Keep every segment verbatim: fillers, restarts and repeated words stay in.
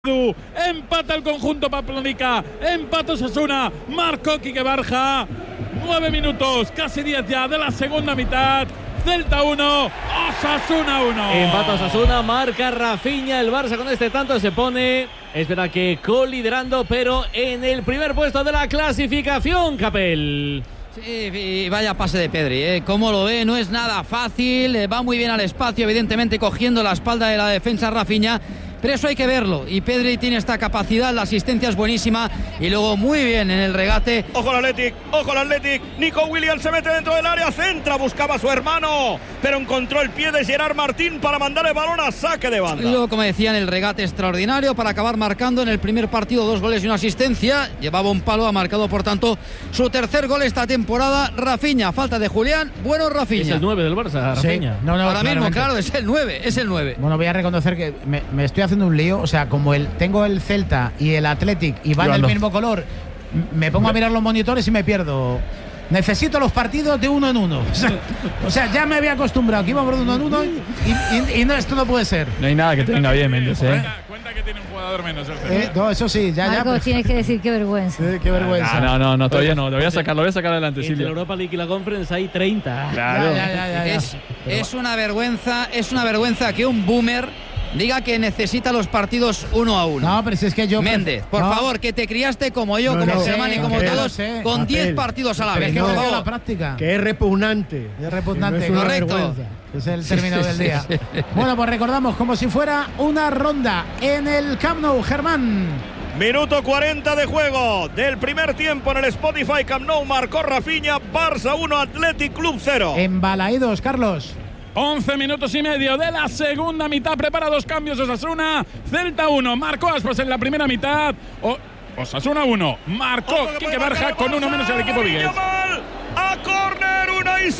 Empata el conjunto pamplónica, empata Osasuna, marcó Quique Barja. Nueve minutos, casi diez ya de la segunda mitad. Celta uno, Osasuna uno. Empata Osasuna, marca Rafinha. El Barça con este tanto se pone, es verdad que coliderando, pero en el primer puesto de la clasificación, Capel. Sí, y vaya pase de Pedri, ¿eh? Como lo ve, no es nada fácil, eh, va muy bien al espacio, evidentemente cogiendo la espalda de la defensa Rafinha, pero eso hay que verlo, y Pedri tiene esta capacidad, la asistencia es buenísima, y luego muy bien en el regate. Ojo al Athletic, ojo al Athletic, Nico Williams se mete dentro del área, centra, buscaba a su hermano, pero encontró el pie de Gerard Martín para mandar el balón a saque de banda. Y luego, como decía, en el regate extraordinario para acabar marcando en el primer partido dos goles y una asistencia, llevaba un palo, ha marcado por tanto su tercer gol esta temporada. Rafinha, falta de Julián, bueno Rafinha. Es el nueve del Barça, Rafinha. Sí. No, no, ahora mismo, claro, es el nueve, es el nueve. Bueno, voy a reconocer que me, me estoy haciendo un lío, o sea, como el tengo el Celta y el Athletic y van del mismo color, me pongo a mirar los monitores y me pierdo. Necesito los partidos de uno en uno. O sea, o sea ya me había acostumbrado que íbamos de uno en uno y, y, y no, esto no puede ser. No hay nada que te venga bien, Méndez, ¿eh? Cuenta, cuenta que tiene un jugador menos el Celta. Eh, no, eso sí, ya, Marcos, ya. Pues, tienes que decir qué vergüenza. Sí, qué vergüenza. No, no, no, todavía no. Lo voy a sacar, lo voy a sacar adelante, Entre Silvia. la Europa League y la Conference hay treinta. Claro. Ya, ya, ya, ya, ya. Es, es una vergüenza, es una vergüenza que un boomer diga que necesita los partidos uno a uno. No, pero si es que yo... Méndez, por no. favor, que te criaste como yo, No, como no, Germán y no, como que todos, no sé, con diez papel. partidos a la Pero vez. es que Por no veo favor. la práctica. Que es repugnante. Es repugnante. Que no es una Correcto. vergüenza. Es el término del día. Bueno, pues recordamos como si fuera una ronda en el Camp Nou, Germán. Minuto cuarenta de juego del primer tiempo en el Spotify Camp Nou, marcó Rafinha, Barça uno, Athletic Club cero. Embalaídos, Carlos. once minutos y medio de la segunda mitad. Prepara dos cambios Osasuna. Celta uno. Marcó Aspas en la primera mitad. O, Osasuna uno. Marcó Quique Barja con uno menos el equipo vigués. A córner, Unai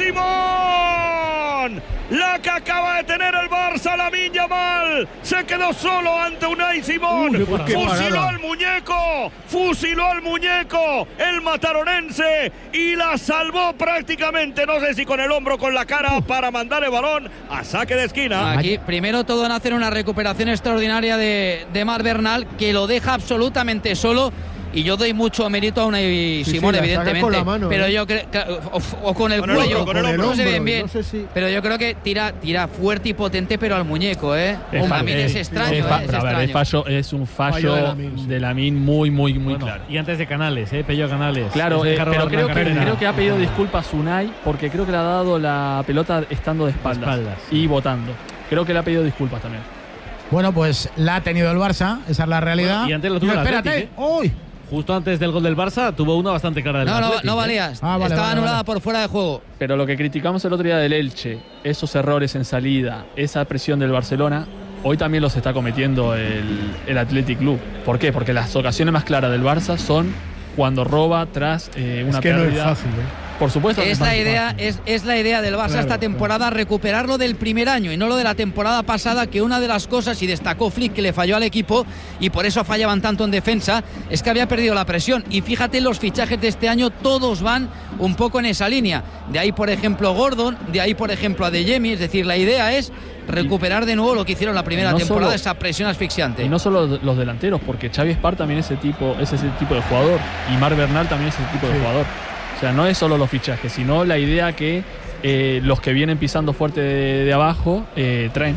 Simón. La que acaba de tener el Barça, Lamine Yamal. Se quedó solo ante Unai Simón. Uy, qué fusiló parada. al muñeco. Fusiló al muñeco. El mataronense. Y la salvó prácticamente. No sé si con el hombro o con la cara para mandar el balón a saque de esquina. Aquí, primero todo en hacer una recuperación extraordinaria de, de Mar Bernal, que lo deja absolutamente solo. Y yo doy mucho mérito a Unai Sí, Simón, sí, la saca evidentemente. con la mano, pero ¿eh? yo creo. O, o con el Con el cuello, hombro, con el hombro. no se ven bien. No sé si- Pero yo creo que tira, tira fuerte y potente, pero al muñeco, ¿eh? Es, A fa- mí es extraño, es, ¿eh? fa- Es pero a ver, es, extraño. fallo, es un fallo, Fallo de Lamine, sí. de Lamine muy, muy, muy Bueno, claro. y antes de Canales, ¿eh? Pello Canales. Claro, Ese eh, carro pero de creo que, carrera. creo que ha pedido disculpas Unai porque creo que le ha dado la pelota estando de espaldas, espaldas. y votando. Creo que le ha pedido disculpas también. Bueno, pues la ha tenido el Barça, esa es la realidad. Bueno, y antes lo tuvo No, el espérate. Athletic, ¡Uy! Justo antes del gol del Barça tuvo una bastante clara del No, no, Athletic, no ¿eh? valía. Ah, vale, Estaba vale, anulada vale. por fuera de juego. Pero lo que criticamos el otro día del Elche, esos errores en salida, esa presión del Barcelona, hoy también los está cometiendo el, el Athletic Club. ¿Por qué? Porque las ocasiones más claras del Barça son cuando roba tras eh, una Es que no pérdida. es fácil, ¿eh? Por supuesto. que Es no la fácil. idea, es, es la idea del Barça Claro, esta temporada, recuperarlo del primer año y no lo de la temporada pasada, que una de las cosas, y destacó Flick que le falló al equipo y por eso fallaban tanto en defensa, es que había perdido la presión. Y fíjate, los fichajes de este año todos van un poco en esa línea. De ahí, por ejemplo, Gordon, de ahí, por ejemplo, Adeyemi. Es decir, la idea es recuperar de nuevo lo que hicieron la primera no temporada, solo- esa presión asfixiante. Y no solo los delanteros, porque Xavi Espar también es ese tipo, es ese tipo de jugador. Y Mar Bernal también es ese tipo de jugador. O sea, no es solo los fichajes, sino la idea que eh, los que vienen pisando fuerte de, de abajo eh, traen.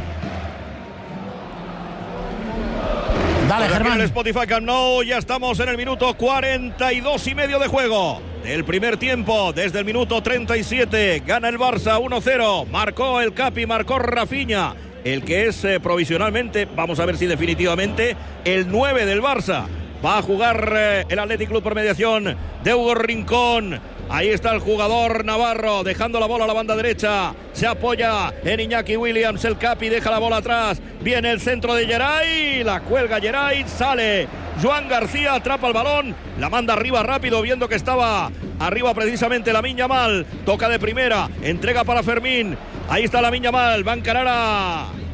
Dale, Pues aquí en el Germán. Spotify Camp Nou ya estamos en el minuto cuarenta y dos y medio de juego del primer tiempo. Desde el minuto treinta y siete gana el Barça uno cero. Marcó el Capi, marcó Rafinha, el que es eh, provisionalmente, vamos a ver si definitivamente, el nueve del Barça. Va a jugar eh, el Athletic Club por mediación de Hugo Rincón. Ahí está el jugador navarro dejando la bola a la banda derecha. Se apoya en Iñaki Williams. El Capi deja la bola atrás. Viene el centro de Geray. La cuelga Geray. Sale Joan García. Atrapa el balón. La manda arriba rápido viendo que estaba arriba precisamente Lamine Yamal. Toca de primera. Entrega para Fermín. Ahí está Lamine Yamal. Va a encarar a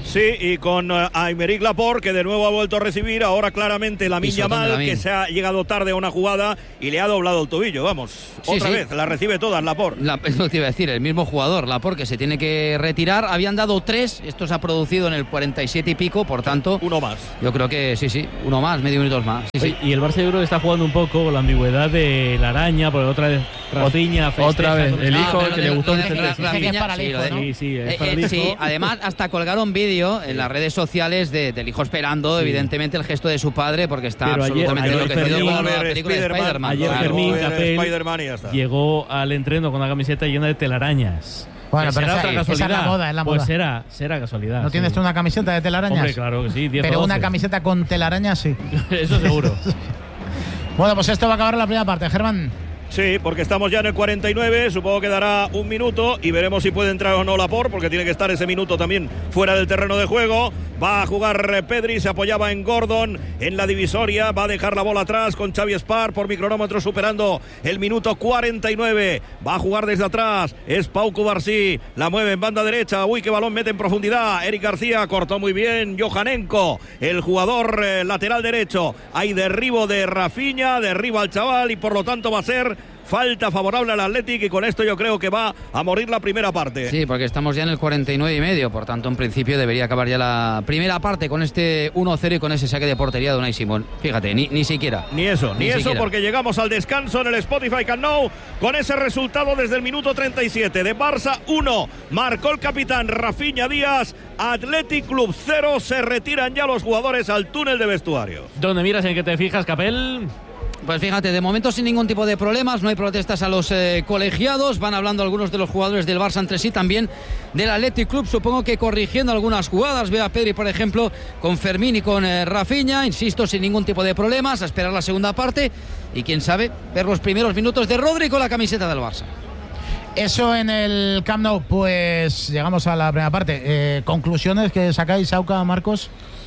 Sí, y con uh, Aymeric Laporte, que de nuevo ha vuelto a recibir, ahora claramente Lamine Yamal, que se ha llegado tarde a una jugada y le ha doblado el tobillo, vamos, sí, otra sí. vez, la recibe todas Laporte. La, es lo que iba a decir, el mismo jugador, Laporte, que se tiene que retirar, habían dado tres, esto se ha producido en el cuarenta y siete y pico, por tanto... Uno más. Yo creo que sí, sí, uno más, medio minutos más. Sí, Oye, sí. Y el Barça yo creo que está jugando un poco con la ambigüedad de la araña, porque otra vez Rafinha otra vez, el hijo no, que le gustó de, el de, Rafinha, para el hijo, ¿no? Sí, sí, es para el hijo. Sí, además hasta colgaron vídeo en las redes sociales de, del hijo esperando, sí. evidentemente, el gesto de su padre, porque está Pero absolutamente ayer, enloquecido Fermín, con la película de Spider-Man. Ayer claro. Fermín Capel Spider-Man llegó al entreno con una camiseta llena de telarañas. Bueno, pero será esa, otra casualidad. Esa es la moda, es la moda. Pues será, será casualidad. ¿No sí. tienes tú una camiseta de telarañas? Hombre, claro que sí, diez Pero o una doce. camiseta con telarañas, sí. Eso seguro. Bueno, pues esto va a acabar la primera parte, Germán. Sí, porque estamos ya en el cuarenta y nueve, supongo que dará un minuto y veremos si puede entrar o no Laporte, porque tiene que estar ese minuto también fuera del terreno de juego. Va a jugar Pedri, se apoyaba en Gordon en la divisoria, va a dejar la bola atrás con Xavi Espar por micronómetro superando el minuto cuarenta y nueve. Va a jugar desde atrás, es Pau Cubarsí, la mueve en banda derecha, uy, qué balón mete en profundidad. Eric García cortó muy bien, Johanenko, el jugador eh, lateral derecho. Hay derribo de Rafinha, derriba al chaval y por lo tanto va a ser falta favorable al Athletic y con esto yo creo que va a morir la primera parte. Sí, porque estamos ya en el cuarenta y nueve y medio, por tanto en principio debería acabar ya la primera parte con este uno cero y con ese saque de portería de Unai Simón. Fíjate, ni, ni siquiera. Ni eso, ni, ni eso siquiera. Porque llegamos al descanso en el Spotify Camp Nou con ese resultado desde el minuto treinta y siete de Barça uno. Marcó el capitán Rafinha Díaz, Athletic Club cero, se retiran ya los jugadores al túnel de vestuarios. ¿Dónde miras, en qué te fijas, Capel? Pues fíjate, de momento sin ningún tipo de problemas, no hay protestas a los eh, colegiados, van hablando algunos de los jugadores del Barça entre sí, también del Athletic Club, supongo que corrigiendo algunas jugadas. Veo a Pedri, por ejemplo, con Fermín y con eh, Rafinha, insisto, sin ningún tipo de problemas, a esperar la segunda parte y quién sabe, ver los primeros minutos de Rodri con la camiseta del Barça. Eso en el Camp Nou. Pues llegamos a la primera parte. Eh, ¿Conclusiones que sacáis, Sauca, Marcos?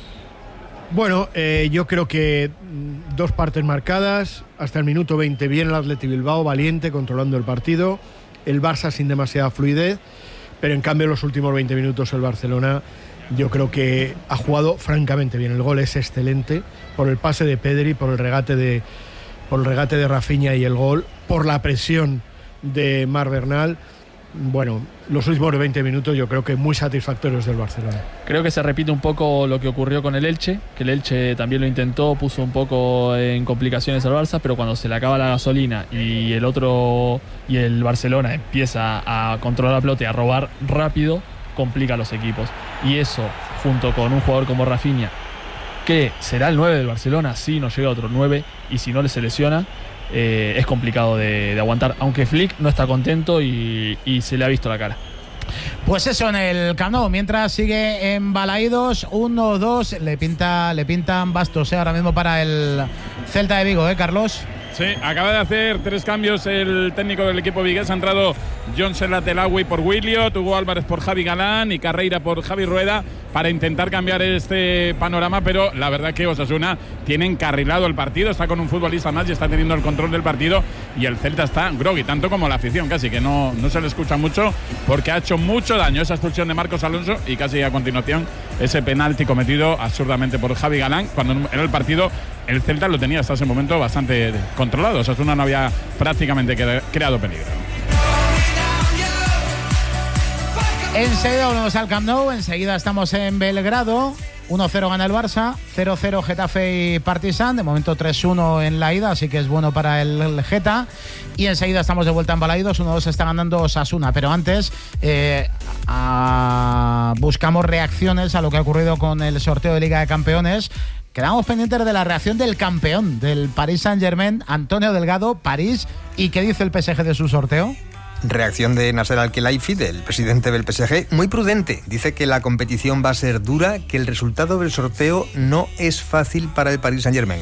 Bueno, eh, yo creo que dos partes marcadas. Hasta el minuto veinte bien el Athletic Bilbao, valiente, controlando el partido. El Barça sin demasiada fluidez. Pero en cambio en los últimos veinte minutos el Barcelona, yo creo que ha jugado francamente bien. El gol es excelente por el pase de Pedri, por el regate de, por el regate de Rafinha y el gol, por la presión de Marc Bernal. Bueno, los últimos veinte minutos yo creo que muy satisfactorios del Barcelona. Creo que se repite un poco lo que ocurrió con el Elche, que el Elche también lo intentó, puso un poco en complicaciones al Barça, pero cuando se le acaba la gasolina y el otro y el Barcelona empieza a controlar la pelota y a robar rápido, complica a los equipos. Y eso, junto con un jugador como Rafinha, que será el nueve del Barcelona, si no llega otro nueve y si no le se lesiona, Eh, es complicado de, de aguantar, aunque Flick no está contento y, y se le ha visto la cara. Pues eso en el Camp Nou, mientras sigue en Balaídos, uno dos, le pinta, le pintan bastos eh, ahora mismo para el Celta de Vigo, ¿eh, Carlos? Sí, acaba de hacer tres cambios el técnico del equipo vigués. Ha entrado John Serratelawi por Willio, Hugo Álvarez por Javi Galán y Carreira por Javi Rueda para intentar cambiar este panorama, pero la verdad que Osasuna tiene encarrilado el partido, está con un futbolista más y está teniendo el control del partido y el Celta está groggy, tanto como la afición, casi que no, no se le escucha mucho porque ha hecho mucho daño esa expulsión de Marcos Alonso y casi a continuación ese penalti cometido absurdamente por Javi Galán, cuando en el partido el Celta lo tenía hasta ese momento bastante controlado. Osasuna no había prácticamente creado peligro. Enseguida volvemos al Camp Nou, enseguida estamos en Belgrado. uno cero gana el Barça, cero cero Getafe y Partizan, de momento tres uno en la ida, así que es bueno para el Geta. Y enseguida estamos de vuelta en Balaídos, uno dos está ganando Osasuna. Pero antes eh, a... buscamos reacciones a lo que ha ocurrido con el sorteo de Liga de Campeones. Quedamos pendientes de la reacción del campeón, del Paris Saint-Germain, Antonio Delgado, París. ¿Y qué dice el P S G de su sorteo? Reacción de Nasser Al-Khelaifi, del presidente del P S G, muy prudente. Dice que la competición va a ser dura, que el resultado del sorteo no es fácil para el Paris Saint-Germain.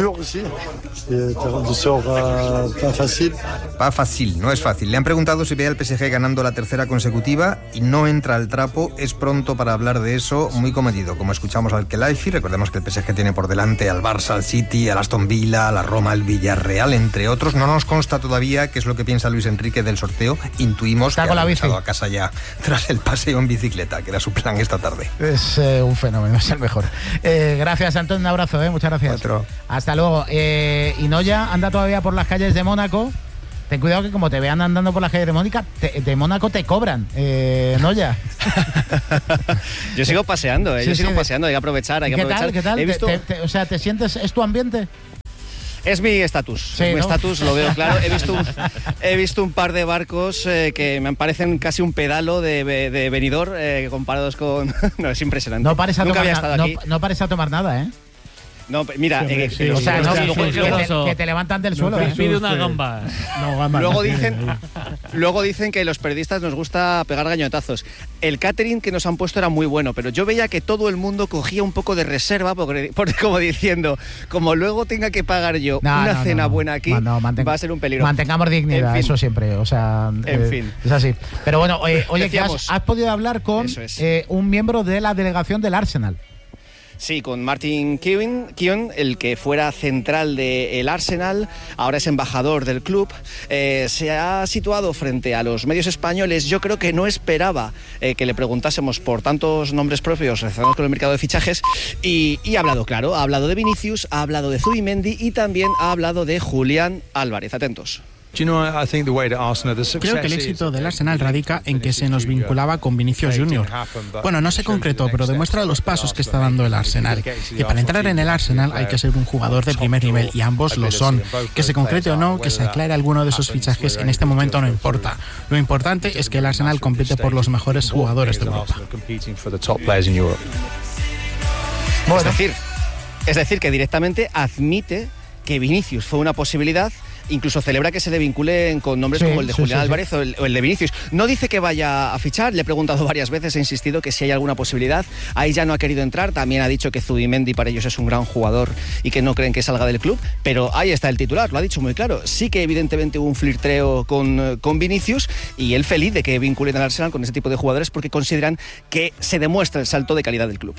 Va fácil, no es fácil. Le han preguntado si ve al P S G ganando la tercera consecutiva y no entra al trapo. Es pronto para hablar de eso, muy comedido. Como escuchamos al Al-Khelaifi, recordemos que el P S G tiene por delante al Barça, al City, al Aston Villa, a la Roma, al Villarreal, entre otros. No nos consta todavía qué es lo que piensa Luis Enrique del sorteo, ello, intuimos Está que con ha la bici. regresado a casa ya tras el paseo en bicicleta, que era su plan esta tarde. Es eh, un fenómeno, es el mejor. Eh, gracias, Antonio, un abrazo, eh, muchas gracias. Otro. Hasta luego. Eh, y Noya anda todavía por las calles de Mónaco. Ten cuidado que como te vean andando por las calles de Mónica, te, de Mónaco te cobran, eh, Noya. Yo sigo paseando, ¿eh? Sí, yo sí, sigo de... paseando, hay que aprovechar, hay que ¿Qué aprovechar. tal? ¿Qué tal? He visto... te, te, o sea, ¿te sientes, es tu ambiente? Es mi estatus, Sí, es mi ¿no? estatus, lo veo claro. He visto un, he visto un par de barcos eh, que me parecen casi un pedalo de, de Benidorm eh, comparados con... No, es impresionante. No pares a, Nunca tomar, había estado no, aquí. no pares a tomar nada, ¿eh? No, mira, Sí, eh, sí, los- O sea, los- no, los- que, los- que te, que te levantan del suelo, te ¿eh? Pide una asuste. gamba. No, gamba, Luego no, dicen, tiene ahí. luego dicen que los periodistas nos gusta pegar gañotazos. El catering que nos han puesto era muy bueno, pero yo veía que todo el mundo cogía un poco de reserva, porque, porque como diciendo, como luego tenga que pagar yo No, una no, cena no. buena aquí, No, manten- va a ser un peligro. Mantengamos dignidad, En fin. eso siempre. O sea, En eh, fin. es así. Pero bueno, oye, oye que has, Decíamos- has podido hablar con Eso es. eh, un miembro de la delegación del Arsenal. Sí, con Martin Keown, Keown, el que fuera central del Arsenal, ahora es embajador del club, eh, se ha situado frente a los medios españoles. Yo creo que no esperaba eh, que le preguntásemos por tantos nombres propios relacionados con el mercado de fichajes y, y ha hablado, claro, ha hablado de Vinicius, ha hablado de Zubimendi y también ha hablado de Julián Álvarez. Atentos. Creo que el éxito del Arsenal radica en que se nos vinculaba con Vinicius Junior Bueno, no se concretó, pero demuestra los pasos que está dando el Arsenal. Y para entrar en el Arsenal hay que ser un jugador de primer nivel, y ambos lo son. Que se concrete o no, que se aclare alguno de esos fichajes, en este momento no importa. Lo importante es que el Arsenal compite por los mejores jugadores de Europa. Es decir, es decir, que directamente admite que Vinicius fue una posibilidad. Incluso celebra que se le vinculen con nombres Sí, como el de sí, Julián sí, sí. Álvarez o el, o el de Vinicius. No dice que vaya a fichar, le he preguntado varias veces, he insistido que si hay alguna posibilidad. Ahí ya no ha querido entrar, también ha dicho que Zubimendi para ellos es un gran jugador y que no creen que salga del club, pero ahí está el titular, lo ha dicho muy claro. Sí que evidentemente hubo un flirteo con, con Vinicius y él feliz de que vinculen al Arsenal con ese tipo de jugadores porque consideran que se demuestra el salto de calidad del club.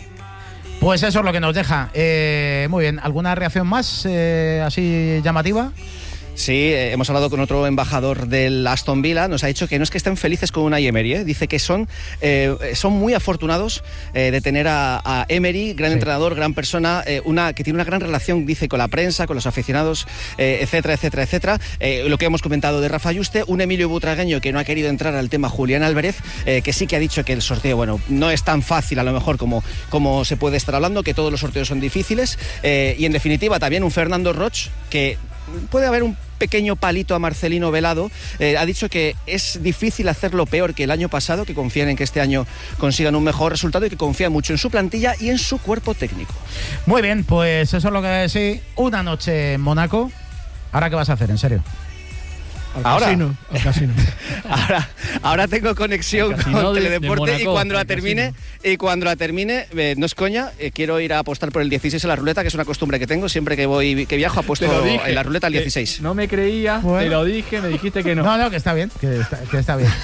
Pues eso es lo que nos deja. Eh, muy bien, ¿alguna reacción más eh, así llamativa? Sí, eh, hemos hablado con otro embajador del Aston Villa, nos ha dicho que no es que estén felices con Unai Emery, ¿eh? Dice que son, eh, son muy afortunados eh, de tener a, a Emery, gran Sí. entrenador, gran persona, eh, una que tiene una gran relación, dice, con la prensa, con los aficionados, eh, etcétera, etcétera, etcétera. Eh, lo que hemos comentado de Rafa Yuste, un Emilio Butragueño que no ha querido entrar al tema Julián Álvarez, eh, que sí que ha dicho que el sorteo, bueno, no es tan fácil a lo mejor como, como se puede estar hablando, que todos los sorteos son difíciles, eh, y en definitiva también un Fernando Roch que puede haber un pequeño palito a Marcelino Velado, eh, ha dicho que es difícil hacerlo peor que el año pasado, que confían en que este año consigan un mejor resultado y que confían mucho en su plantilla y en su cuerpo técnico. Muy bien, pues eso es lo que sí. Una noche en Mónaco. ¿Ahora qué vas a hacer, en serio? Al Ahora. casino, al casino. Ahora, ahora tengo conexión El casino con de- Teledeporte de y Mónaco, cuando la el termine, y cuando la termine, eh, no es coña, eh, quiero ir a apostar por el dieciséis en la ruleta, que es una costumbre que tengo, siempre que voy que viajo apuesto Te lo dije. en la ruleta al Que dieciséis. No me creías, Bueno. te lo dije, me dijiste que no. No, no, que está bien, que está, que está bien.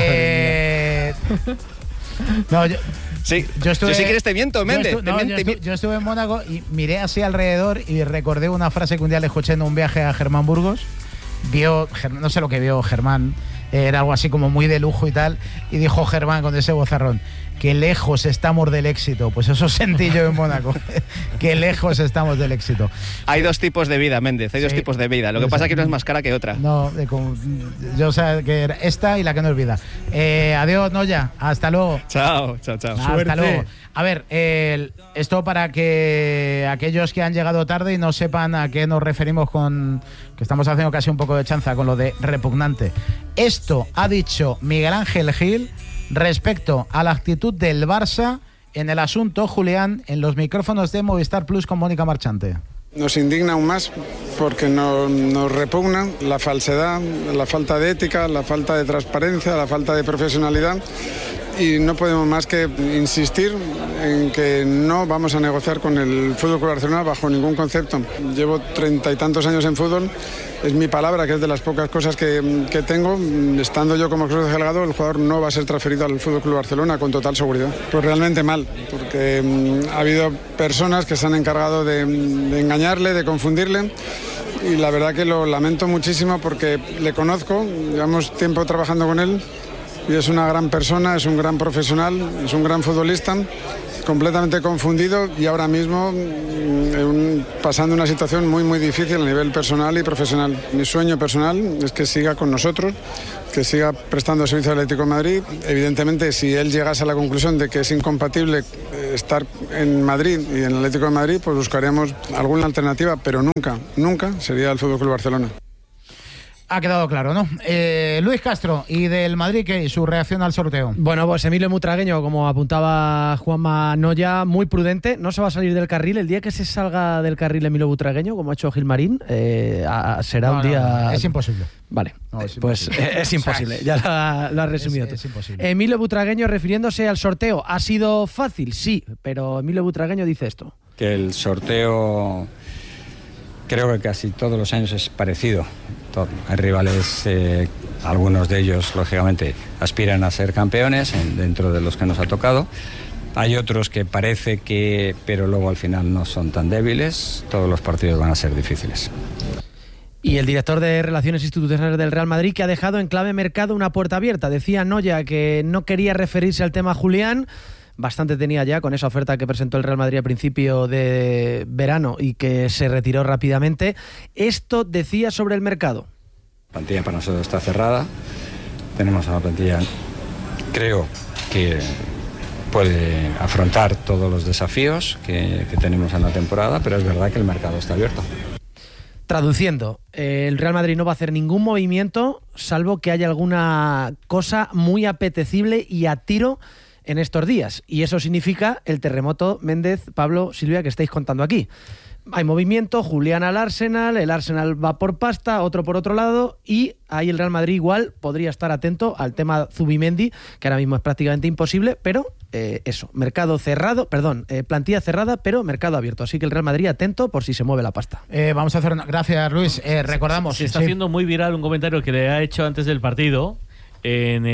Que... No, yo, Sí, yo estuve... si quieres te miento, yo Méndez. estu- te no, mien- yo, te estu- mien- yo estuve en Mónaco y miré así alrededor y recordé una frase que un día le escuché en un viaje a Germán Burgos. Vio, Ger- no sé lo que vio Germán, eh, era algo así como muy de lujo y tal, y dijo Germán con ese vozarrón, que lejos estamos del éxito. Pues eso sentí yo en Mónaco, que lejos estamos del éxito. Hay dos tipos de vida, Méndez, hay dos Sí. tipos de vida. Lo que Pues, pasa es que una es más cara que otra. No, de con- yo sé que era esta y la que no olvida. Eh, adiós, Noya, hasta luego. Chao, chao, chao. Hasta Suerte. luego. A ver, eh, esto para que aquellos que han llegado tarde y no sepan a qué nos referimos con que estamos haciendo casi un poco de chanza con lo de repugnante. Esto ha dicho Miguel Ángel Gil respecto a la actitud del Barça en el asunto Julián en los micrófonos de Movistar Plus con Mónica Marchante. Nos indigna aún más porque no- nos repugna la falsedad, la falta de ética, la falta de transparencia, la falta de profesionalidad y no podemos más que insistir en que no vamos a negociar con el F C Barcelona bajo ningún concepto. Llevo treinta y tantos años en fútbol, es mi palabra, que es de las pocas cosas que, que tengo. Estando yo como Cruz Delgado, el jugador no va a ser transferido al F C Barcelona con total seguridad. Pues realmente mal, porque mm, ha habido personas que se han encargado de, de engañarle, de confundirle y la verdad que lo lamento muchísimo porque le conozco, llevamos tiempo trabajando con él y es una gran persona, es un gran profesional, es un gran futbolista, completamente confundido y ahora mismo un, pasando una situación muy muy difícil a nivel personal y profesional. Mi sueño personal es que siga con nosotros, que siga prestando servicio al Atlético de Madrid. Evidentemente, si él llegase a la conclusión de que es incompatible estar en Madrid y en el Atlético de Madrid, pues buscaríamos alguna alternativa, pero nunca, nunca sería el F C Barcelona. Ha quedado claro, ¿no? Eh, Luis Castro, y del Madrid, ¿qué? Su reacción al sorteo. Bueno, pues Emilio Butragueño, como apuntaba Juanma Noya, muy prudente, no se va a salir del carril. El día que se salga del carril Emilio Butragueño, como ha hecho Gilmarín, eh, a, será no, un día... No, no, es imposible. Vale, no, es pues imposible. es imposible, ya lo ha, lo ha resumido. Es, es imposible. Emilio Butragueño, refiriéndose al sorteo, ¿ha sido fácil? Sí, pero Emilio Butragueño dice esto. Que el sorteo, creo que casi todos los años es parecido. Hay rivales, eh, algunos de ellos, lógicamente, aspiran a ser campeones en, dentro de los que nos ha tocado. Hay otros que parece que, pero luego al final no son tan débiles. Todos los partidos van a ser difíciles. Y el director de Relaciones Institucionales del Real Madrid, que ha dejado en clave mercado una puerta abierta. Decía Noya que no quería referirse al tema Julián. Bastante tenía ya con esa oferta que presentó el Real Madrid a principio de verano y que se retiró rápidamente. Esto decía sobre el mercado. La plantilla para nosotros está cerrada. Tenemos una plantilla, creo que puede afrontar todos los desafíos que, que tenemos en la temporada, pero es verdad que el mercado está abierto. Traduciendo, el Real Madrid no va a hacer ningún movimiento, salvo que haya alguna cosa muy apetecible y a tiro en estos días, y eso significa el terremoto Méndez, Pablo, Silvia, que estáis contando aquí. Hay movimiento, Julián al Arsenal, el Arsenal va por pasta, otro por otro lado, y ahí el Real Madrid igual podría estar atento al tema Zubimendi, que ahora mismo es prácticamente imposible, pero eh, eso, mercado cerrado, perdón, eh, plantilla cerrada, pero mercado abierto, así que el Real Madrid atento por si se mueve la pasta. Eh, vamos a hacer una... Gracias, Luis. Eh, recordamos... Se, se está sí. haciendo muy viral un comentario que le ha hecho antes del partido en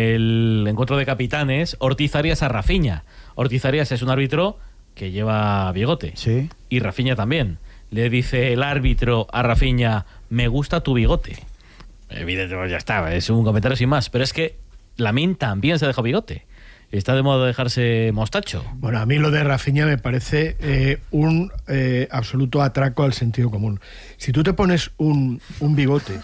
el encuentro de capitanes Ortiz Arias a Rafinha. Ortiz Arias es un árbitro que lleva bigote. Sí. Y Rafinha también. Le dice el árbitro a Rafinha, me gusta tu bigote. Evidentemente, ya está, es un comentario sin más. Pero es que Lamine también se ha dejado bigote. Está de modo de dejarse mostacho. Bueno, a mí lo de Rafinha me parece eh, un eh, absoluto atraco al sentido común. Si tú te pones un, un bigote...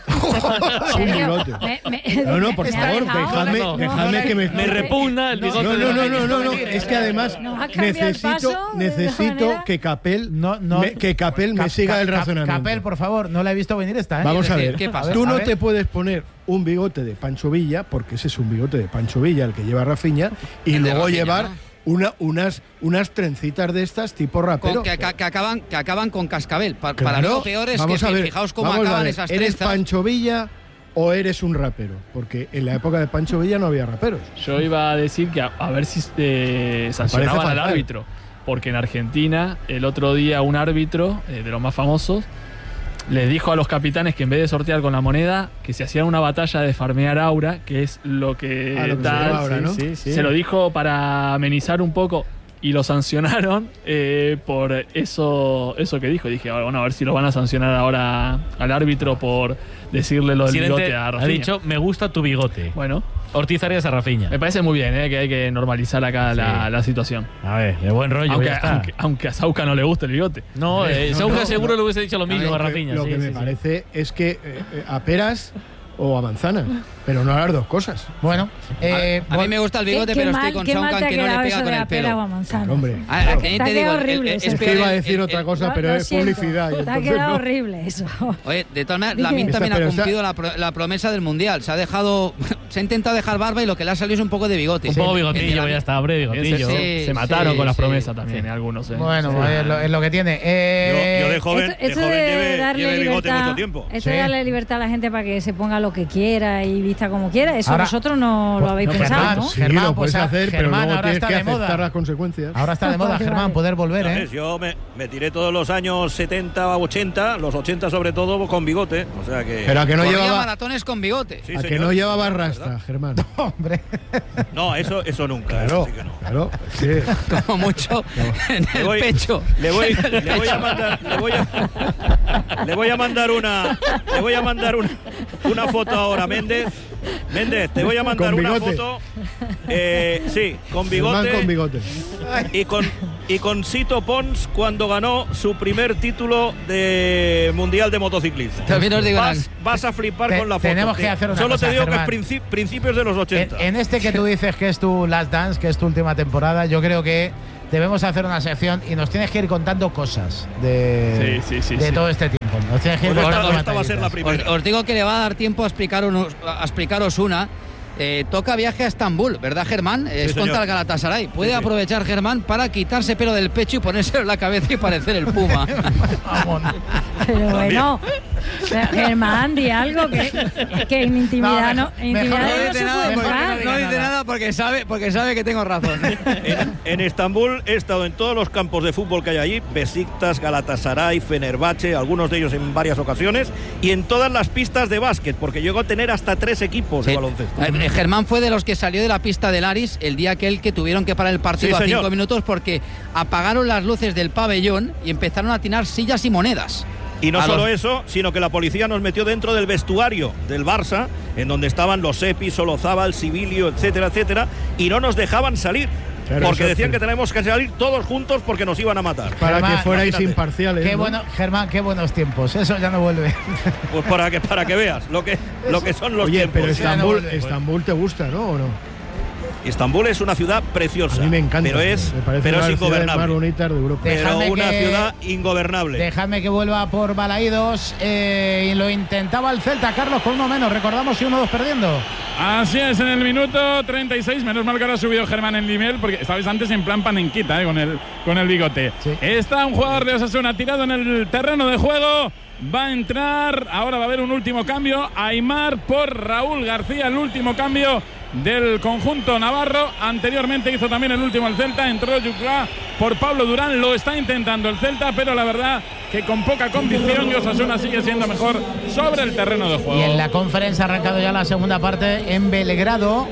un bigote. Me, me, no, no, por me favor, dejadme, no, dejadme que me... Me repugna el bigote. No, no, no, no, no, no, es que además necesito, paso, necesito que Capel, no, no, me, que Capel me Cap, siga Cap, el razonamiento. Capel, por favor, no la he visto venir esta, ¿eh? Vamos a ver, ¿qué pasa? tú A no ver. te puedes poner un bigote de Pancho Villa, porque ese es un bigote de Pancho Villa el que lleva Rafinha, y El de luego Rafinha, llevar ¿no? una, unas, unas trencitas de estas tipo rapero. Con, que, que, que, acaban, que acaban con cascabel. Pa, Claro, para lo peor es vamos que a ver, fijaos cómo vamos a acaban ver, esas ¿eres trenzas. Pancho Villa o eres un rapero? Porque en la época de Pancho Villa no había raperos. Yo iba a decir que a, a ver si eh, sancionaban al fatal. árbitro. Porque en Argentina, el otro día, un árbitro eh, de los más famosos les dijo a los capitanes que en vez de sortear con la moneda, que se hacían una batalla de farmear aura, que es lo que, Ah, lo que tal. se llama ahora, ¿no? Sí, sí. Se lo dijo para amenizar un poco y lo sancionaron eh, por eso eso que dijo. Y dije, bueno, a ver si lo van a sancionar ahora al árbitro por decirle lo del Presidente bigote a ha Rafinha. dicho, me gusta tu bigote. Bueno, Ortiz Arias a Rafinha. me parece muy bien, eh, que hay que normalizar acá Sí. la, la situación. A ver, de buen rollo. Aunque, ya está. aunque, aunque a Sauca no le gusta el bigote. No, eh, No, Sauca no, seguro no. le hubiese dicho lo mismo a Lo que- Rafinha. Lo sí, que sí, me sí. parece es que eh, eh, a peras o a manzana, pero no a las dos cosas. Bueno, eh, A mí me gusta el bigote, Qué pero mal- estoy con qué mal Saucan te ha que no le quedado pega eso con de el la pera pelo. o a manzana. Claro, hombre. A, a Claro. que Te ha te digo, quedado el- el- horrible es eso. Es que peor iba a el- decir el- otra cosa, Lo- pero lo es siento. publicidad. y Te ha entonces quedado no. horrible eso. Oye, de todas maneras, Dije. Lamine Esta, también ha pero esa- cumplido la, pro- la promesa del Mundial. Se ha dejado, se ha intentado dejar barba y lo que le ha salido es un poco de bigote. Un Sí. poco El de bigotillo, Lamine. ya está, hombre, bigotillo. Sí, Se mataron sí, con las sí. promesas también, eh, algunos. Eh. bueno, Sí. pues es, lo, es lo que tiene. Eh, Yo, yo de joven, Esto, esto de joven de lleve, darle lleve bigote libertad, mucho tiempo. esto Sí. de darle libertad a la gente para que se ponga lo que quiera y vista como quiera, eso Ahora- vosotros no lo habéis no, pensado, Germán, ¿no? Sí, Germán, lo pues puedes a- hacer, pero Germán, luego ahora tienes está que de moda. aceptar las consecuencias. Ahora está de moda, Vale, Germán, vale. poder volver, ¿eh? ¿Sabes? Yo me, me tiré todos los años setenta o ochenta, los ochenta sobre todo, con bigote. O sea que. Pero a que no Corría llevaba, maratones con bigote. Sí, a que señor. no llevaba rasta, Germán. Hombre. No, eso, eso nunca. Claro, eso sí que no. claro. Sí. Como mucho en Le el voy, pecho. Le voy, le voy a mandar, le voy a, le voy a mandar una, le voy a mandar una, una foto ahora, Méndez. Méndez, te voy a mandar una foto. Eh, sí, con bigote. Con bigote. Y con, y con Sito Pons cuando ganó su primer título de Mundial de Motociclismo. También os digo, vas, vas a flipar te, con la foto. Tenemos tío. que hacer una Solo cosa, te digo Germán. que es princip- principios de los ochenta. En, en este que tú dices que es tu Last Dance, que es tu última temporada, yo creo que debemos hacer una sección y nos tienes que ir contando cosas de, sí, sí, sí, de sí. todo este tiempo. Nos tienes que ir Pues contando esta, esta va a ser la primera. Os, os digo que le va a dar tiempo a, explicar unos, a explicaros una. Eh, toca viaje a Estambul, ¿verdad, Germán? Sí, es contra señor. el Galatasaray. Puede Sí, sí. aprovechar, Germán, para quitarse pelo del pecho y ponérselo en la cabeza y parecer el Puma. Pero bueno, Germán, di algo que, que en intimidad no, No, en mejor intimidad no no, dice se nada, puede porque entrar. no dice nada porque sabe, porque sabe que tengo razón. En, en Estambul he estado en todos los campos de fútbol que hay allí, Besiktas, Galatasaray, Fenerbahce, algunos de ellos en varias ocasiones, y en todas las pistas de básquet, porque llegó a tener hasta tres equipos Sí. de baloncesto. Eh, Germán fue de los que salió de la pista del Aris el día aquel que tuvieron que parar el partido Sí, a señor. cinco minutos porque apagaron las luces del pabellón y empezaron a tirar sillas y monedas. Y no A solo los- eso, sino que la policía nos metió dentro del vestuario del Barça, en donde estaban los Epi, Solozábal, Sibilio, etcétera, etcétera, y no nos dejaban salir. Claro, porque eso- decían que tenemos que salir todos juntos porque nos iban a matar. Para Germán, que fuerais imagínate. imparciales. Qué ¿no? bueno, Germán, qué buenos tiempos. Eso ya no vuelve. Pues para que, para que veas lo que, lo que son los Oye, tiempos. pero Ya no Estambul, vuelve. Estambul te gusta, ¿no? ¿O no? Estambul es una ciudad preciosa. A mí me encanta. Pero es, me parece pero una es de las ciudades más ingobernable. bonitas de Europa. De- Pero Dejadme una que- ciudad ingobernable. Dejadme que vuelva por Balaídos. Eh, y lo intentaba el Celta, Carlos, con uno menos. Recordamos y uno dos perdiendo. Así es, en el minuto treinta y seis, menos mal que ahora ha subido Germán el nivel, porque estabais antes en plan panenquita, eh, con, el, con el bigote. Sí. Está un jugador de Osasuna tirado en el terreno de juego, va a entrar, ahora va a haber un último cambio, Aimar por Raúl García, el último cambio del conjunto navarro. Anteriormente hizo también el último el Celta, entró Yuclá por Pablo Durán, lo está intentando el Celta, pero la verdad que con poca convicción y Osasuna sigue siendo mejor sobre el terreno de juego. Y en la conferencia ha arrancado ya la segunda parte en Belgrado.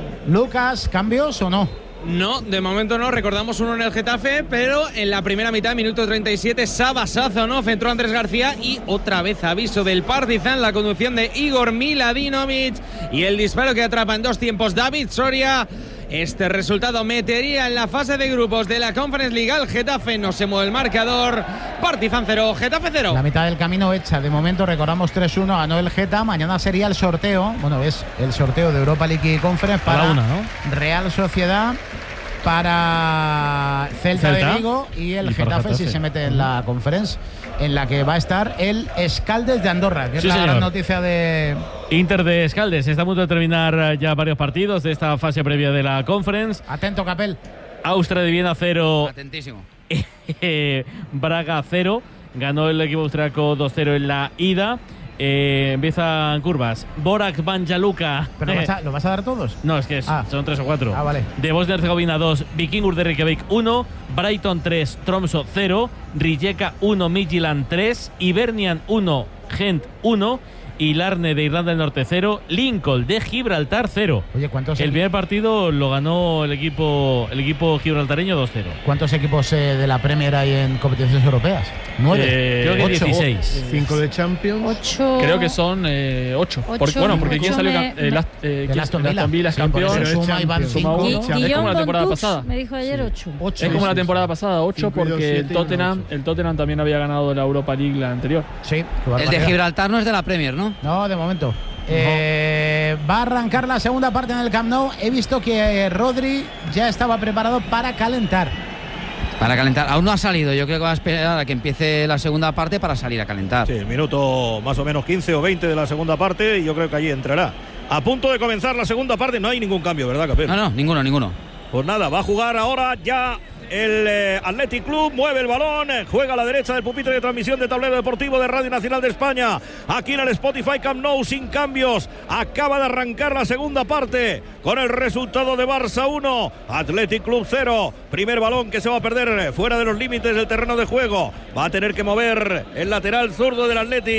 Lucas, ¿cambios o no? No, de momento no, recordamos uno en el Getafe, pero en la primera mitad, minuto treinta y siete, Saba Sazonov, entró Andrés García y otra vez aviso del Partizan, la conducción de Igor Miladinovic y el disparo que atrapa en dos tiempos David Soria. Este resultado metería en la fase de grupos de la Conference League al Getafe, no se mueve el marcador, Partizan cero, Getafe cero. La mitad del camino hecha. De momento recordamos tres uno, ganó el Geta. Mañana sería el sorteo. Bueno, es el sorteo de Europa League y Conference A la para una, ¿no? Real Sociedad, para Celta, Celta. de Vigo y el Y para Getafe, Getafe. si se mete en la Conference, en la que va a estar el Escaldes de Andorra, que es Sí, la señor. gran noticia de... Inter de Escaldes está a punto de terminar eh, ya varios partidos de esta fase previa de la Conference. Atento, Capel. Austria de Viena cero, Atentísimo. Braga cero. Ganó el equipo austriaco dos cero en la ida. Eh, empiezan curvas. Borac Banja Luka. ¿Pero lo vas, a, lo vas a dar todos? No, es que es- Ah. son tres o cuatro. Ah, vale. De Bosnia y Herzegovina dos, Vikingur de Reykjavik uno, Brighton tres, Tromso cero, Rijeka uno, Midtjylland tres, Hibernian uno, Gent uno y Larne de Irlanda del Norte cero, Lincoln de Gibraltar cero. Oye, ¿cuántos, El equi- primer partido lo ganó el equipo el equipo gibraltareño dos cero. ¿cuántos equipos eh, de la Premier hay en competiciones europeas? ¿Nueve? Eh, Creo que ocho. dieciséis. Cinco de Champions. Ocho. Creo que son eh, ocho. Ocho, Porque- bueno, porque ¿quién ocho salió? me- cam- eh, Last- eh, El ¿quién- Aston el Villa. Aston Villa es Sí, por campeón. eso suma y van Champions. cinco. Suma Gui- uno. Es como Guillaume la temporada Bontuch pasada. me dijo ayer ocho. Ocho. Es como Sí, la sí, temporada sí. pasada, ocho, Cinco y dos, porque siete el y uno, Tottenham, ocho. el Tottenham también había ganado la Europa League la anterior. Sí, qué El de barbaridad. Gibraltar no es de la Premier, ¿no? No, de momento. Eh, va a arrancar la segunda parte en el Camp Nou. He visto que eh, Rodri ya estaba preparado para calentar. Para calentar. Aún no ha salido. Yo creo que va a esperar a que empiece la segunda parte para salir a calentar. Sí, el minuto más o menos quince o veinte de la segunda parte y yo creo que allí entrará. A punto de comenzar la segunda parte, no hay ningún cambio, ¿verdad, Capel? No, no, ninguno, ninguno. Pues nada, va a jugar ahora ya el eh, Athletic Club, mueve el balón, eh, juega a la derecha del pupitre de transmisión de Tablero Deportivo de Radio Nacional de España. Aquí en el Spotify Camp Nou sin cambios. Acaba de arrancar la segunda parte con el resultado de Barça uno, Athletic Club cero. Primer balón que se va a perder eh, fuera de los límites del terreno de juego. Va a tener que mover el lateral zurdo del Athletic.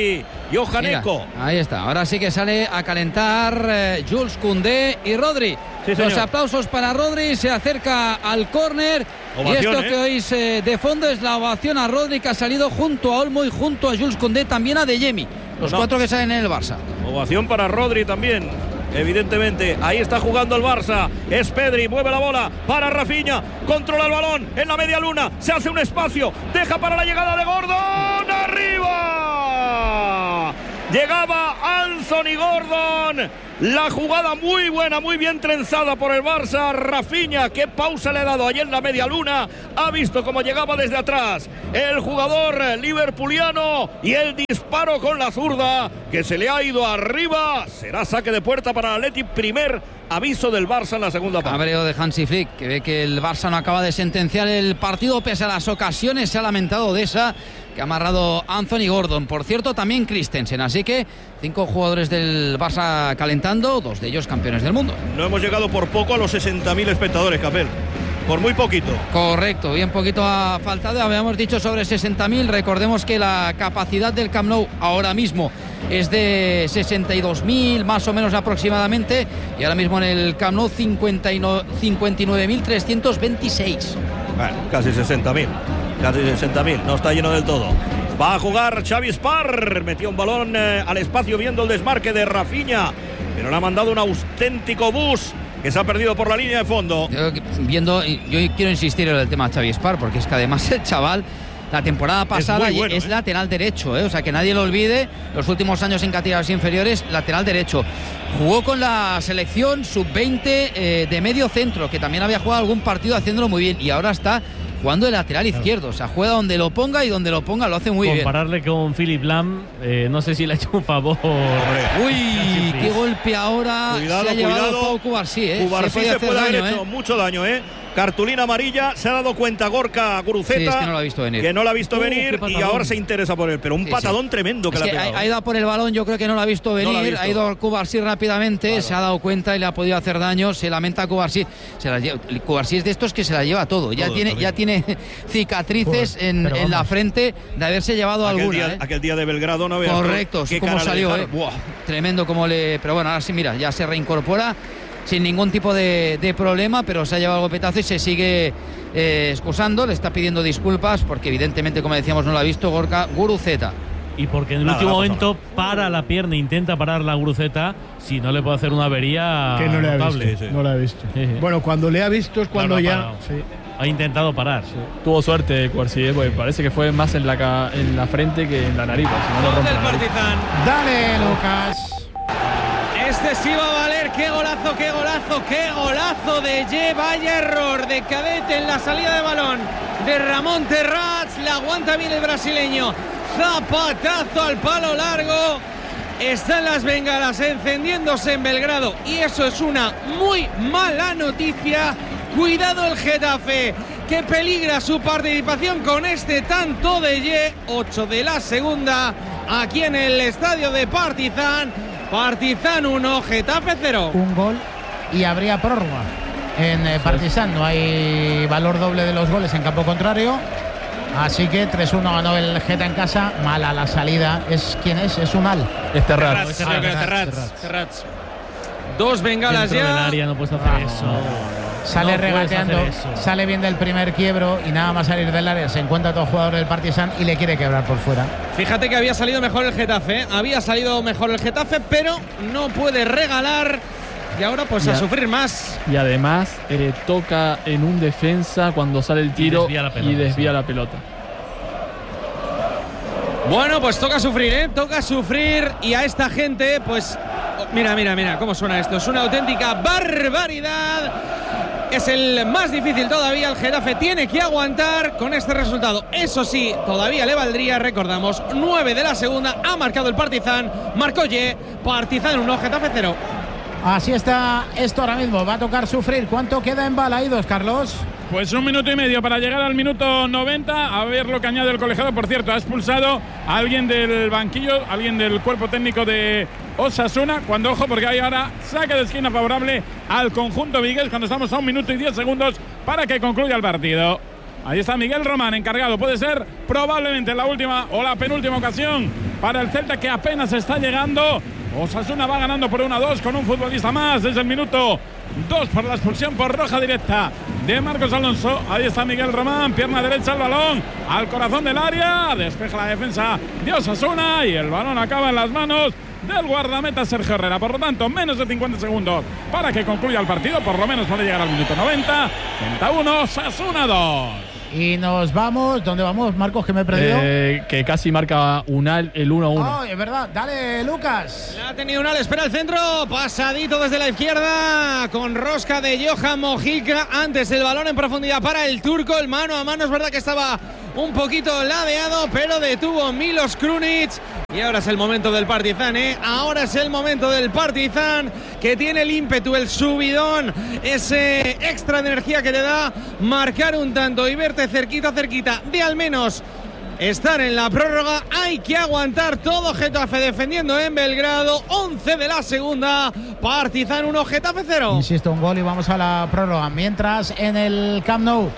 Johan Mira, Eko. Ahí está, ahora sí que sale a calentar eh, Jules Koundé y Rodri. Sí, Los aplausos para Rodri, se acerca al córner. Y esto ¿eh? que oís eh, de fondo es la ovación a Rodri, que ha salido junto a Olmo y junto a Jules Koundé, también a Adeyemi. Los No. cuatro que salen en el Barça. Ovación para Rodri también. Evidentemente, ahí está jugando el Barça. Es Pedri, mueve la bola para Rafinha. Controla el balón en la media luna. Se hace un espacio. Deja para la llegada de Gordon. ¡Arriba! Llegaba Anthony Gordon. La jugada muy buena, muy bien trenzada por el Barça. Rafinha, qué pausa le ha dado allí en la media luna. Ha visto cómo llegaba desde atrás el jugador liverpuliano y el disparo con la zurda que se le ha ido arriba. Será saque de puerta para el Atleti. Primer aviso del Barça en la segunda parte. Cabreo de Hansi Flick, que ve que el Barça no acaba de sentenciar el partido pese a las ocasiones. Se ha lamentado de esa que ha amarrado Anthony Gordon. Por cierto, también Christensen. Así que cinco jugadores del Barça calentando, dos de ellos campeones del mundo. No hemos llegado por poco a los sesenta mil espectadores, Capel. Por muy poquito. Correcto, bien poquito ha faltado. Habíamos dicho sobre sesenta mil. Recordemos que la capacidad del Camp Nou ahora mismo es de sesenta y dos mil, más o menos aproximadamente. Y ahora mismo en el Camp Nou cincuenta y nueve mil trescientos veintiséis. Bueno, casi sesenta mil. Casi sesenta mil. No está lleno del todo. Va a jugar Xavi Spar. Metió un balón eh, al espacio viendo el desmarque de Rafinha. Pero le ha mandado un auténtico bus que se ha perdido por la línea de fondo. Yo, viendo, yo quiero insistir en el tema de Xavi Spar, porque es que además el chaval la temporada pasada es, bueno, es ¿eh? lateral derecho, ¿eh? O sea, que nadie lo olvide. Los últimos años en categorías inferiores, lateral derecho. Jugó con la selección sub veinte eh, de medio centro, que también había jugado algún partido haciéndolo muy bien, y ahora está jugando de lateral izquierdo. O sea, juega donde lo ponga y donde lo ponga lo hace muy Compararle bien. con Philipp Lahm, eh, no sé si le ha hecho un favor. Uy, qué golpe ahora. Cuidado, se ha llevado cuidado. Pau Cubarsí, ¿eh? Cubarsí se, se puede haber daño, hecho ¿eh? mucho daño, ¿eh? Cartulina amarilla, se ha dado cuenta Gorka Guruceta, sí, es que no lo ha visto venir, que no lo ha visto uh, venir y ahora se interesa por él, pero un sí, patadón sí. tremendo que es le que ha pegado. Ha, ha ido a por el balón, yo creo que no lo ha visto venir, no ha, visto. ha ido Cubarsí rápidamente, claro. Se ha dado cuenta y le ha podido hacer daño, se lamenta Cubarsí. Se la lleva, Cubarsí es de estos que se la lleva todo, ya, todo, tiene, ya tiene cicatrices Joder, en, en la frente de haberse llevado aquel alguna. Día, ¿eh? Aquel día de Belgrado no veas Correcto, qué cómo salió, eh. Buah, tremendo como le... Pero bueno, ahora sí, mira, ya se reincorpora sin ningún tipo de, de problema, pero se ha llevado el golpetazo y se sigue eh, excusando, le está pidiendo disculpas porque evidentemente, como decíamos, no lo ha visto Gorka Guruceta. Y porque en el Nada, último momento para la pierna, intenta parar la Guruceta, si no le puede hacer una avería que no le ha notable. visto, sí, sí. No la ha visto. Sí, sí. Bueno, cuando le ha visto es cuando claro, ya... Sí. Ha intentado parar. Sí. Tuvo suerte Cubarsí, ¿eh? Porque parece que fue más en la, en la frente que en la nariz. Si no, no rompe del la nariz. Partizan. Dale, Lucas. Este sí va a valer, qué golazo, qué golazo, qué golazo de Ye, vaya error de Cadete en la salida de balón de Ramón Terrats, la aguanta bien el brasileño, zapatazo al palo largo, están las bengalas encendiéndose en Belgrado y eso es una muy mala noticia, cuidado el Getafe, que peligra su participación con este tanto de Ye, ocho de la segunda, aquí en el estadio de Partizan. Partizan uno, Getafe cero. Un gol y habría prórroga en eh, Partizan. No hay valor doble de los goles en campo contrario. Así que tres uno ganó el Geta en casa. Mala la salida. ¿Es quién es? Es Unal. Es Terrats. Es Terrats. Ah, Terrats. Terrats. Dos bengalas Dentro ya. Del área, no puedes hacer ah, eso. Sale no regateando, sale bien del primer quiebro y nada más salir del área se encuentra todo jugador del Partizan y le quiere quebrar por fuera. Fíjate que había salido mejor el Getafe, ¿eh? había salido mejor el Getafe, pero no puede regalar y ahora pues y a, a sufrir más. Y además eh, toca en un defensa cuando sale el tiro y desvía la pelota. Y desvía sí. la pelota. Bueno, pues toca sufrir, ¿eh? Toca sufrir y a esta gente pues... Mira, mira, mira cómo suena esto, es una auténtica barbaridad. Es el más difícil todavía, el Getafe tiene que aguantar con este resultado. Eso sí, todavía le valdría, recordamos, nueve de la segunda, ha marcado el Partizan, marcó Ye, Partizan uno, Getafe cero. Así está esto ahora mismo, va a tocar sufrir. ¿Cuánto queda en balaídos, Carlos? Pues un minuto y medio para llegar al minuto noventa. A ver lo que añade el colegiado. Por cierto, ha expulsado a alguien del banquillo, alguien del cuerpo técnico de Osasuna. Cuando, ojo, porque hay ahora saque de esquina favorable al conjunto vigués cuando estamos a un minuto y diez segundos para que concluya el partido. Ahí está Miguel Román, encargado. Puede ser probablemente la última o la penúltima ocasión para el Celta, que apenas está llegando. Osasuna va ganando por uno a dos con un futbolista más desde el minuto dos por la expulsión por roja directa de Marcos Alonso. Ahí está Miguel Román, pierna derecha al balón, al corazón del área, despeja la defensa de Osasuna y el balón acaba en las manos del guardameta Sergio Herrera. Por lo tanto, menos de cincuenta segundos para que concluya el partido, por lo menos para llegar al minuto noventa. Celta uno, Osasuna dos. Y nos vamos, ¿dónde vamos, Marcos, que me he perdido? Eh, que casi marca Unal el uno a uno. Oh, es verdad, dale, Lucas. La ha tenido Unal, espera el centro, pasadito desde la izquierda, con rosca de Johan Mojica. Antes el balón en profundidad para el turco, el mano a mano, es verdad que estaba un poquito ladeado, pero detuvo Milos Krunic. Y ahora es el momento del Partizan, ¿eh? Ahora es el momento del Partizan, que tiene el ímpetu, el subidón, ese extra de energía que le da marcar un tanto y verte cerquita, cerquita de al menos estar en la prórroga. Hay que aguantar todo. Getafe defendiendo en Belgrado. once de la segunda. Partizan uno, Getafe cero. Insisto, un gol y vamos a la prórroga. Mientras en el Camp Nou.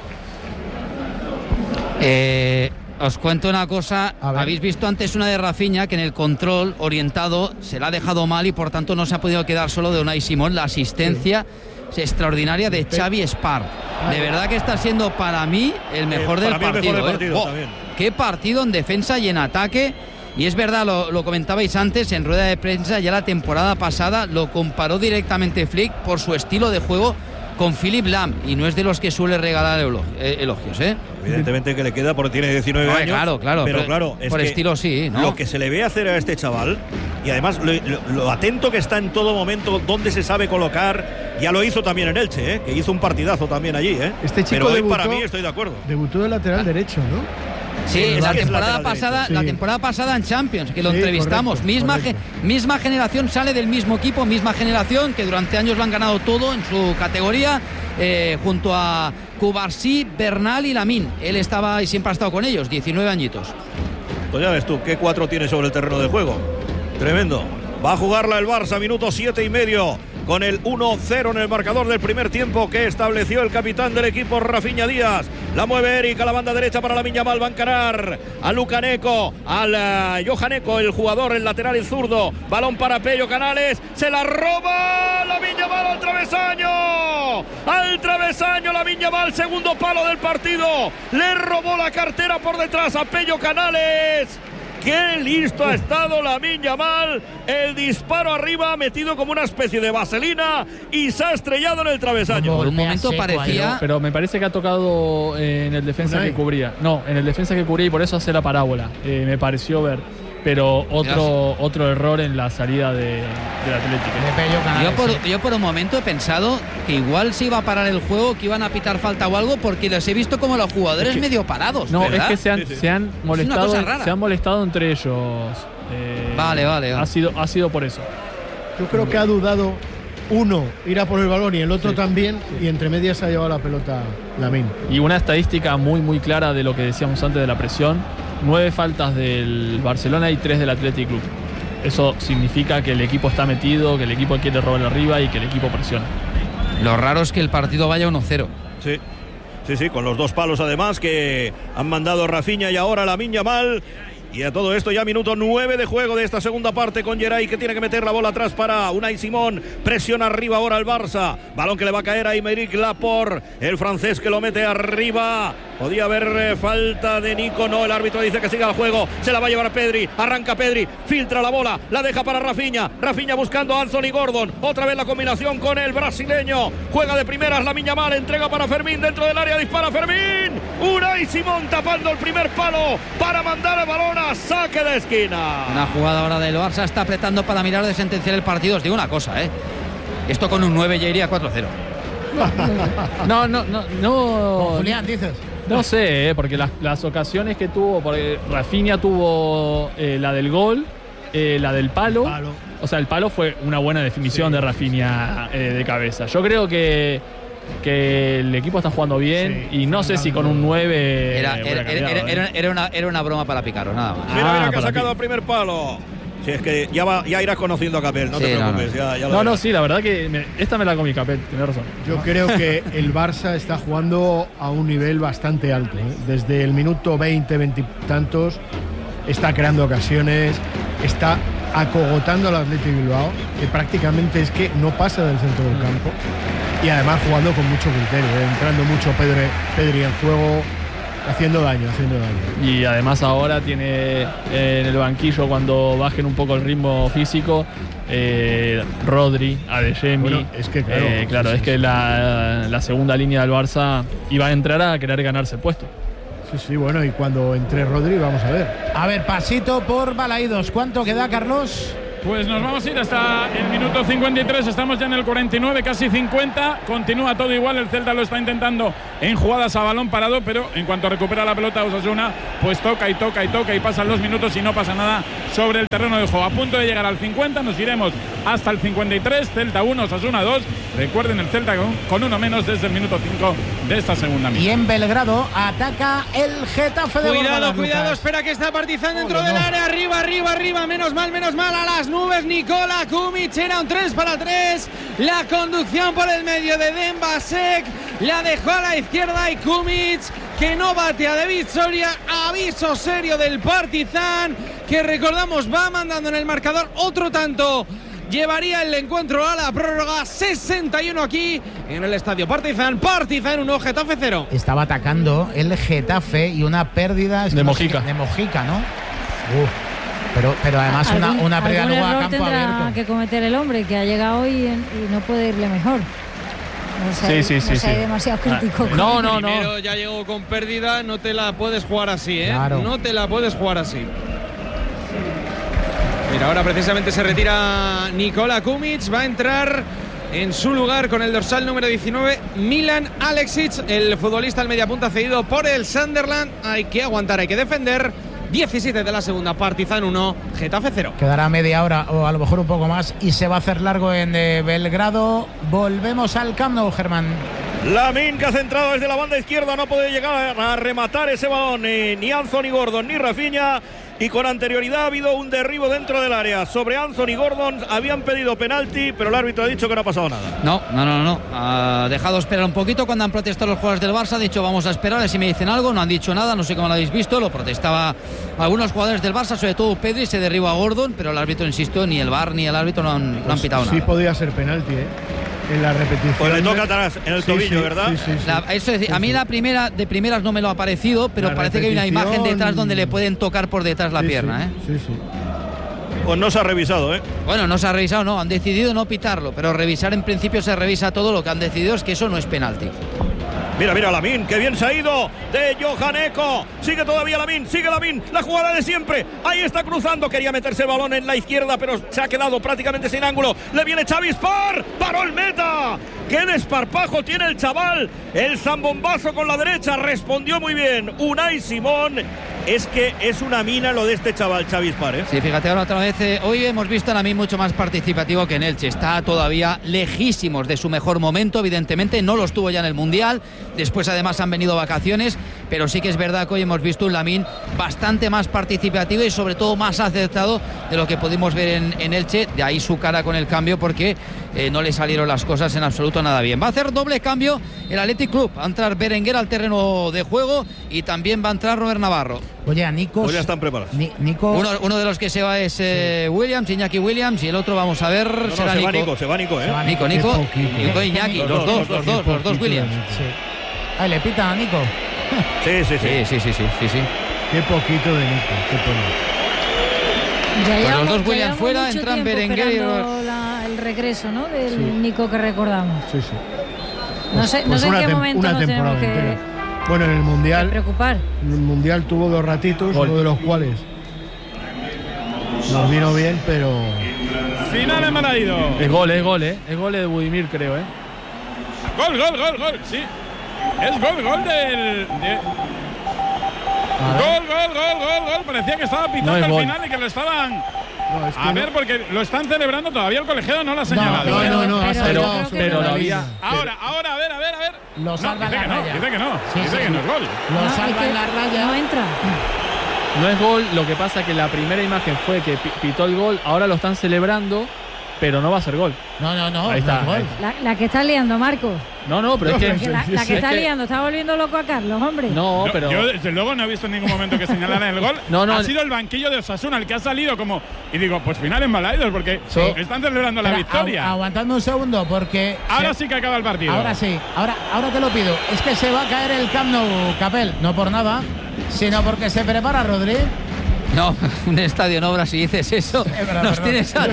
Eh... Os cuento una cosa, habéis visto antes una de Rafinha que en el control orientado se la ha dejado mal y por tanto no se ha podido quedar solo de Unai Simón. La asistencia sí. extraordinaria de Xavi Spar. De verdad que está siendo para mí el mejor, eh, del, partido, mejor del eh. partido. Oh, qué partido en defensa y en ataque. Y es verdad, lo, lo comentabais antes en rueda de prensa, ya la temporada pasada lo comparó directamente Flick por su estilo de juego con Philipp Lahm, y no es de los que suele regalar elogios, ¿eh? Evidentemente que le queda porque tiene diecinueve no, años. Claro, claro. Pero por, claro, es por que estilo sí, ¿no? Lo que se le ve hacer a este chaval, y además lo, lo, lo atento que está en todo momento, donde se sabe colocar, ya lo hizo también en Elche, ¿eh? Que hizo un partidazo también allí, ¿eh? Este chico pero hoy debutó, para mí estoy de acuerdo. Debutó de lateral derecho, ¿no? Sí, la temporada pasada, sí. la temporada pasada en Champions, que lo sí, entrevistamos. Correcto, misma, correcto. Ge, misma generación, sale del mismo equipo, misma generación, que durante años lo han ganado todo en su categoría, eh, junto a Cubarsí, Bernal y Lamine. Él estaba y siempre ha estado con ellos, diecinueve añitos. Pues ya ves tú, qué cuatro tiene sobre el terreno de juego. Tremendo. Va a jugarla el Barça, minuto siete y medio, con el uno cero en el marcador del primer tiempo que estableció el capitán del equipo, Rafinha Díaz. La mueve Eric a la banda derecha para Lamine Yamal. Va a encarar a Luka Neko, al uh, Johan Neko, el jugador, el lateral y zurdo. Balón para Pello Canales. Se la roba Lamine Yamal al travesaño. Al travesaño Lamine Yamal, segundo palo del partido. Le robó la cartera por detrás a Pello Canales. ¡Qué listo ha estado Lamine Yamal! El disparo arriba, metido como una especie de vaselina, y se ha estrellado en el travesaño. Por un momento parecía... Pero, pero me parece que ha tocado en el defensa que cubría. No, en el defensa que cubría, y por eso hace la parábola. Eh, me pareció ver. Pero otro, otro error en la salida de, del Atlético. Yo por, yo por un momento he pensado que igual se iba a parar el juego, que iban a pitar falta o algo, porque los he visto como los jugadores es que, medio parados. No, ¿verdad? es que se han, sí, sí. Se han molestado, se han molestado entre ellos. Eh, vale, vale, vale. Ha sido, ha sido por eso. Yo creo que ha dudado uno ir a por el balón y el otro sí, también, sí. Y entre medias ha llevado la pelota Lamine. Y una estadística muy, muy clara de lo que decíamos antes de la presión. Nueve faltas del Barcelona y tres del Athletic Club. Eso significa que el equipo está metido, que el equipo quiere robar arriba y que el equipo presiona. Lo raro es que el partido vaya uno cero. Sí, sí, sí, con los dos palos además que han mandado Rafinha y ahora Lamine Yamal. Y a todo esto ya minuto nueve de juego de esta segunda parte, con Geray que tiene que meter la bola atrás para Unai Simón. Presiona arriba ahora el Barça. Balón que le va a caer a Aymeric Laporte, el francés que lo mete arriba. Podía haber eh, falta de Nico, no, el árbitro dice que siga el juego. Se la va a llevar a Pedri, arranca Pedri, filtra la bola, la deja para Rafinha. Rafinha buscando a Anthony Gordon. Otra vez la combinación con el brasileño. Juega de primeras Lamine Yamal, entrega para Fermín dentro del área, dispara Fermín. Unai Simón tapando el primer palo para mandar el balón a saque de esquina. Una jugada ahora del Barça, está apretando para mirar de sentenciar el partido. Os digo una cosa, ¿eh? Esto con un nueve ya iría cuatro cero. No, no, no, no. Con Julián, dices. No sé, eh, porque las, las ocasiones que tuvo, porque Rafinha tuvo eh, la del gol, eh, la del palo. palo. O sea, el palo fue una buena definición sí, de Rafinha eh, de cabeza. Yo creo que, que el equipo está jugando bien sí, y no sé si con un nueve... Era, era, era, era, era, era, una, era una broma para Picaros, nada más. Mira, mira ah, que ha sacado el primer palo. Sí, es que ya, va, ya irás conociendo a Capel, no Sí, te no, preocupes. no. Ya, ya lo No, no, verás. sí, la verdad que me- esta me la comí, Capel, tienes razón. Yo creo que el Barça está jugando a un nivel bastante alto, ¿eh? Desde el minuto veinte, veinte y tantos, está creando ocasiones, está acogotando al Athletic Bilbao, que prácticamente es que no pasa del centro del campo. Y además jugando con mucho criterio, ¿eh? Entrando mucho Pedri, Pedri en juego, haciendo daño, haciendo daño. Y además ahora tiene eh, en el banquillo, cuando bajen un poco el ritmo físico, eh, Rodri, Adeyemi. Bueno, es que claro, eh, claro sí, es sí, que sí. La, la segunda línea del Barça iba a entrar a querer ganarse el puesto. Sí, sí, bueno, y cuando entre Rodri, vamos a ver. A ver, pasito por Balaídos. ¿Cuánto queda, Carlos? Pues nos vamos a ir hasta el minuto cincuenta y tres, estamos ya en el cuarenta y nueve, casi cincuenta, continúa todo igual, el Celta lo está intentando en jugadas a balón parado, pero en cuanto recupera la pelota Osasuna, pues toca y toca y toca y pasan los minutos y no pasa nada sobre el terreno de juego. A punto de llegar al cincuenta, nos iremos hasta el cincuenta y tres, Celta uno, Osasuna dos, recuerden el Celta con, con uno menos desde el minuto cinco de esta segunda mitad. Y en Belgrado ataca el Getafe de Cuidado, Bordalas, cuidado, Lucas. espera que está Partizan dentro Oh, del no. área, arriba, arriba, arriba, menos mal, menos mal, a las nubes, Nikola Kumic, era un tres para tres, la conducción por el medio de Dembasek, la dejó a la izquierda y Kumic, que no batea de Victoria, aviso serio del Partizan, que recordamos va mandando en el marcador otro tanto. Llevaría el encuentro a la prórroga, sesenta y uno aquí en el estadio Partizan. Partizan uno, Getafe cero. Estaba atacando el Getafe y una pérdida es De que no sé Mojica. qué- de Mojica, ¿no? Uf. Pero, pero además una, Algún- una pérdida algún luego a error campo tendrá abierto. que cometer el hombre que ha llegado y, y no puede irle mejor. No sé, Sí, sí, no sí, sea sí. demasiado crítico. Ah, con no, él. no, no. Primero ya llegó con pérdida, no te la puedes jugar así, ¿eh? Claro. No te la puedes jugar así. Mira, ahora precisamente se retira Nikola Kumic, va a entrar en su lugar con el dorsal número diecinueve, Milan Aleksic, el futbolista al mediapunta cedido por el Sunderland. Hay que aguantar, hay que defender. diecisiete de la segunda, Partizan uno, Getafe cero. Quedará media hora o a lo mejor un poco más y se va a hacer largo en eh, Belgrado. Volvemos al Camp Nou, Germán. Lamin, que ha centrado desde la banda izquierda, no puede llegar a rematar ese balón eh, ni Anthony Gordon ni Rafinha. Y con anterioridad ha habido un derribo dentro del área sobre Anthony Gordon. Habían pedido penalti, pero el árbitro ha dicho que no ha pasado nada. No, no, no, no. Ha dejado esperar un poquito cuando han protestado los jugadores del Barça. Ha dicho vamos a esperar a ver si me dicen algo. No han dicho nada, no sé cómo lo habéis visto. Lo protestaba algunos jugadores del Barça, sobre todo Pedri, se derriba a Gordon, pero el árbitro, insisto, ni el V A R ni el árbitro no han, no han pitado Sí nada. podía ser penalti, ¿eh? En la repetición. Pues le toca atrás, en el Sí, tobillo, sí, ¿verdad? sí, sí, sí. La- eso es decir, a mí la primera de primeras no me lo ha parecido, pero La parece que hay una imagen repetición- detrás donde le pueden tocar por detrás la Sí, pierna, sí, ¿eh? Sí, sí. Pues no se ha revisado, ¿eh? Bueno, no se ha revisado, no, han decidido no pitarlo, pero revisar en principio se revisa todo. Lo que han decidido es que eso no es penalti. Mira, mira, Lamin, que bien se ha ido de Johan Eko. Sigue todavía Lamin, sigue Lamin, la jugada de siempre. Ahí está cruzando, quería meterse el balón en la izquierda, pero se ha quedado prácticamente sin ángulo. Le viene Xavi Spar, paró el meta. ¡Qué desparpajo tiene el chaval! El zambombazo con la derecha, respondió muy bien Unai Simón. Es que es una mina lo de este chaval, Xavi Spar, ¿eh? Sí, fíjate ahora otra vez, eh, hoy hemos visto a Lamin mucho más participativo que en Elche. Está todavía lejísimos de su mejor momento, evidentemente, no lo estuvo ya en el Mundial. Después además han venido vacaciones, pero sí que es verdad que hoy hemos visto un Lamin bastante más participativo y sobre todo más acertado de lo que pudimos ver en, en Elche. De ahí su cara con el cambio, porque eh, no le salieron las cosas en absoluto nada bien. Va a hacer doble cambio el Athletic Club. Va a entrar Berenguer al terreno de juego y también va a entrar Robert Navarro. Oye, a Nico. Pues ya están preparados. Ni- Nico. Uno, uno de los que se va es eh, Williams, Iñaki Williams, y el otro vamos a ver, No, no, será se va Nico. Nico, se va Nico, ¿eh? Se va Nico, Qué Nico, poquito. Nico e Iñaki, los dos, los dos, los dos Williams. Sí. Ahí le pita a Nico. Sí, sí, sí. Sí, sí, sí, sí, sí, sí. Qué poquito de Nico, qué poquito. Ya Pues llevamos- los dos ya Williams llevamos fuera, mucho entran tiempo Berenguer y esperando la- el regreso, ¿no? Del Sí. Nico que recordamos. Sí, sí. No sé, no Pues sé en una qué tem- momento una nos tenemos temporada que, entera. Bueno, en el que Mundial, preocupar. en el Mundial tuvo dos ratitos, Gol. uno de los cuales nos vino bien, pero Final en Balaído. Es gol, es gol, ¿eh? Es gol de Budimir, creo, ¿eh? Gol, gol, gol, gol, sí. Es gol, gol del. de- Gol, gol, gol, gol, gol. Parecía que estaba pitando No es al gol. final y que lo estaban. no, es que A no- ver, porque lo están celebrando todavía el colegiado, no lo ha señalado. no, ¿eh? no, no, ha Pero- salido pero- sobre pero la lo línea. había- Ahora, ahora, a ver, a ver, a ver. Lo No, salva dice en que la no, raya. dice que no. Sí, dice sí, que sí. no es gol. Lo No, salva es que en la raya. no entra. No es gol, lo que pasa que la primera imagen fue que pitó el gol, ahora lo están celebrando, pero no va a ser gol. No, no, no. Ahí está. No es gol. La, la que está liando, Marco. No, no, pero es que... La, la que está liando, está volviendo loco a Carlos, hombre. No, Yo, pero... yo desde luego no he visto en ningún momento que señalaran el gol. No, no. Ha sido el banquillo de Osasuna el que ha salido como... Y digo, pues final en Balaidos, porque Sí. están celebrando la Espera, victoria. agu- aguantadme un segundo, porque. Ahora se- sí que acaba el partido. Ahora sí, ahora, ahora te lo pido. Es que se va a caer el Camp Nou, Capel. No por nada, sino porque se prepara Rodri. No, un estadio en obras, si dices eso, verdad, nos perdón. tienes a...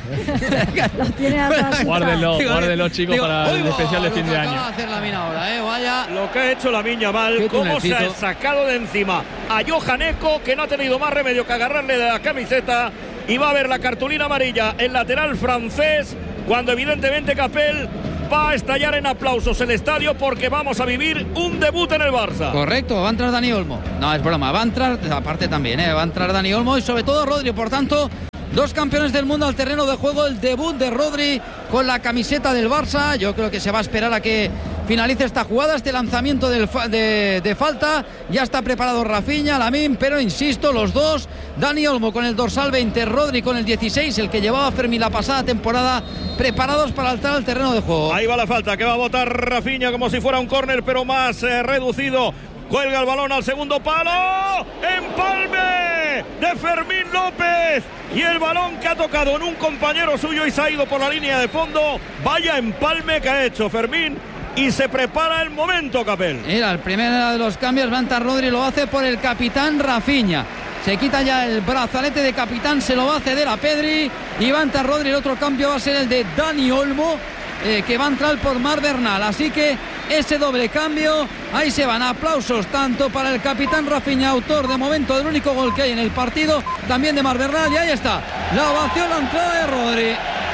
Los tiene atrás. Guárdenlo, Digo, guárdenlo, chicos, digo, para el oigo, especial de lo fin que de acaba año. de hacer la mina ahora, ¿eh? Vaya... Lo que ha hecho la Miña Mal, Qué cómo se ha tunelcito. sacado de encima a Johan Eco, que no ha tenido más remedio que agarrarle de la camiseta, y va a ver la cartulina amarilla, el lateral francés, cuando evidentemente Capel va a estallar en aplausos el estadio porque vamos a vivir un debut en el Barça. Correcto, va a entrar Dani Olmo. No, es broma, va a entrar, aparte también, ¿eh? va a entrar Dani Olmo y sobre todo Rodri. Por tanto, dos campeones del mundo al terreno de juego. El debut de Rodri con la camiseta del Barça. Yo creo que se va a esperar a que finalice esta jugada, este lanzamiento del fa de, de falta. Ya está preparado Rafinha, Lamine, pero insisto, los dos, Dani Olmo con el dorsal veinte, Rodri con el dieciséis, el que llevaba Fermín la pasada temporada, preparados para entrar al terreno de juego. Ahí va la falta que va a botar Rafinha como si fuera un córner, pero más eh, reducido. Cuelga el balón al segundo palo. Empalme de Fermín López. Y el balón que ha tocado en un compañero suyo y se ha ido por la línea de fondo. Vaya empalme que ha hecho Fermín. Y se prepara el momento, Capel. Mira, el primero de los cambios va a entrar Rodri, lo hace por el capitán Rafinha. Se quita ya el brazalete de capitán, se lo va a ceder a Pedri. Y va a entrar Rodri, el otro cambio va a ser el de Dani Olmo, eh, que va a entrar por Marc Bernal. Así que ese doble cambio, ahí se van aplausos tanto para el capitán Rafinha, autor de momento del único gol que hay en el partido, también de Marc Bernal. Y ahí está, la ovación, la entrada de Rodri.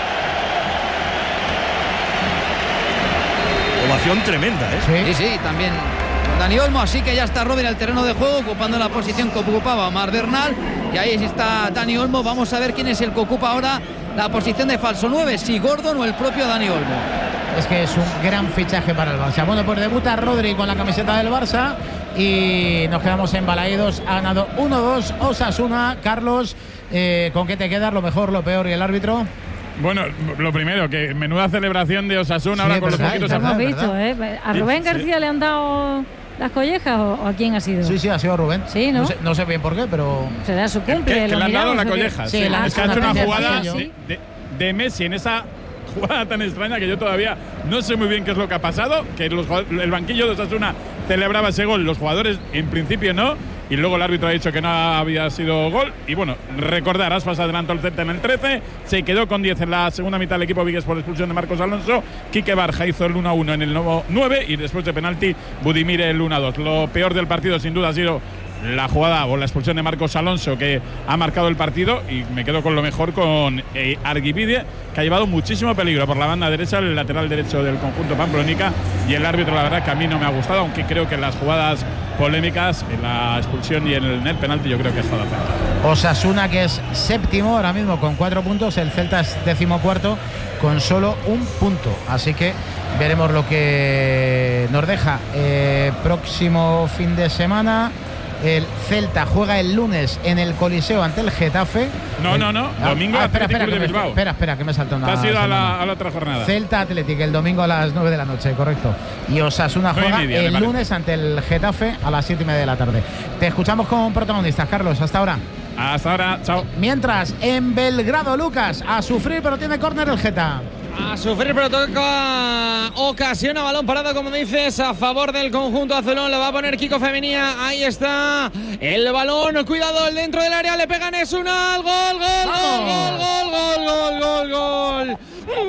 Ovación tremenda, ¿eh? Sí, sí, también Dani Olmo, así que ya está Rodri en el terreno de juego, ocupando la posición que ocupaba Marc Bernal. Y ahí está Dani Olmo. Vamos a ver quién es el que ocupa ahora la posición de falso nueve, si Gordon o el propio Dani Olmo. Es que es un gran fichaje para el Barça. Bueno, pues debuta Rodri con la camiseta del Barça y nos quedamos en Balaidos. Ha ganado uno dos Osasuna. Carlos, eh, ¿con qué te quedas? ¿Lo mejor, lo peor y el árbitro? Bueno, lo primero, que menuda celebración de Osasuna, Sí, ahora con los verdad, poquitos es Lo hemos verdad. visto, ¿eh? ¿A Rubén Sí. García le han dado las collejas o, o a quién ha sido? Sí, sí, ha sido Rubén. Sí, ¿no? No sé, no sé bien por qué, pero... Será su Que, cumple. que lo le han dado miramos, la ¿o qué? colleja. Sí, Sí, le han es que ha hecho hecho una una pendeja, jugada sí. de, de- de Messi en esa jugada tan extraña que yo todavía no sé muy bien qué es lo que ha pasado, que los, jugadores- el banquillo de Osasuna celebraba ese gol, los jugadores en principio no, y luego el árbitro ha dicho que no había sido gol. Y bueno, recordar, Aspas adelantó el Celta en el trece, se quedó con diez en la segunda mitad el equipo Vigues por expulsión de Marcos Alonso. Quique Barja hizo el uno a uno en el nuevo nueve y después de penalti Budimir el uno a dos. Lo peor del partido sin duda ha sido la jugada o la expulsión de Marcos Alonso, que ha marcado el partido, y me quedo con lo mejor con eh, Arguibide, que ha llevado muchísimo peligro por la banda derecha, el lateral derecho del conjunto pamplonica, y el árbitro la verdad que a mí no me ha gustado, aunque creo que en las jugadas polémicas, en la expulsión y en el, en el penalti, yo creo que ha estado acertado. Osasuna, que es séptimo ahora mismo con cuatro puntos, el Celta es decimocuarto con solo un punto, así que veremos lo que nos deja. Eh, próximo fin de semana el Celta juega el lunes en el Coliseo ante el Getafe. No, el, no, no, ah, domingo ah, espera, Athletic espera, Club que de me, Bilbao. espera, espera, que me salta una Te has ido a semana. la, a la otra jornada. Celta Athletic el domingo a las nueve de la noche, correcto. Y Osasuna Nueve y juega media, me el parece. lunes ante el Getafe a las siete y media de la tarde. Te escuchamos con protagonistas, Carlos, hasta ahora. Hasta ahora, chao. Mientras, en Belgrado, Lucas, a sufrir, pero tiene córner el Geta. A sufrir, pero toca ocasión a balón parado, como dices, a favor del conjunto azulón. Le va a poner Kiko Femenía. Ahí está el balón. Cuidado, el dentro del área. Le pegan, es una. Gol, gol, gol, gol, gol, gol, gol, gol.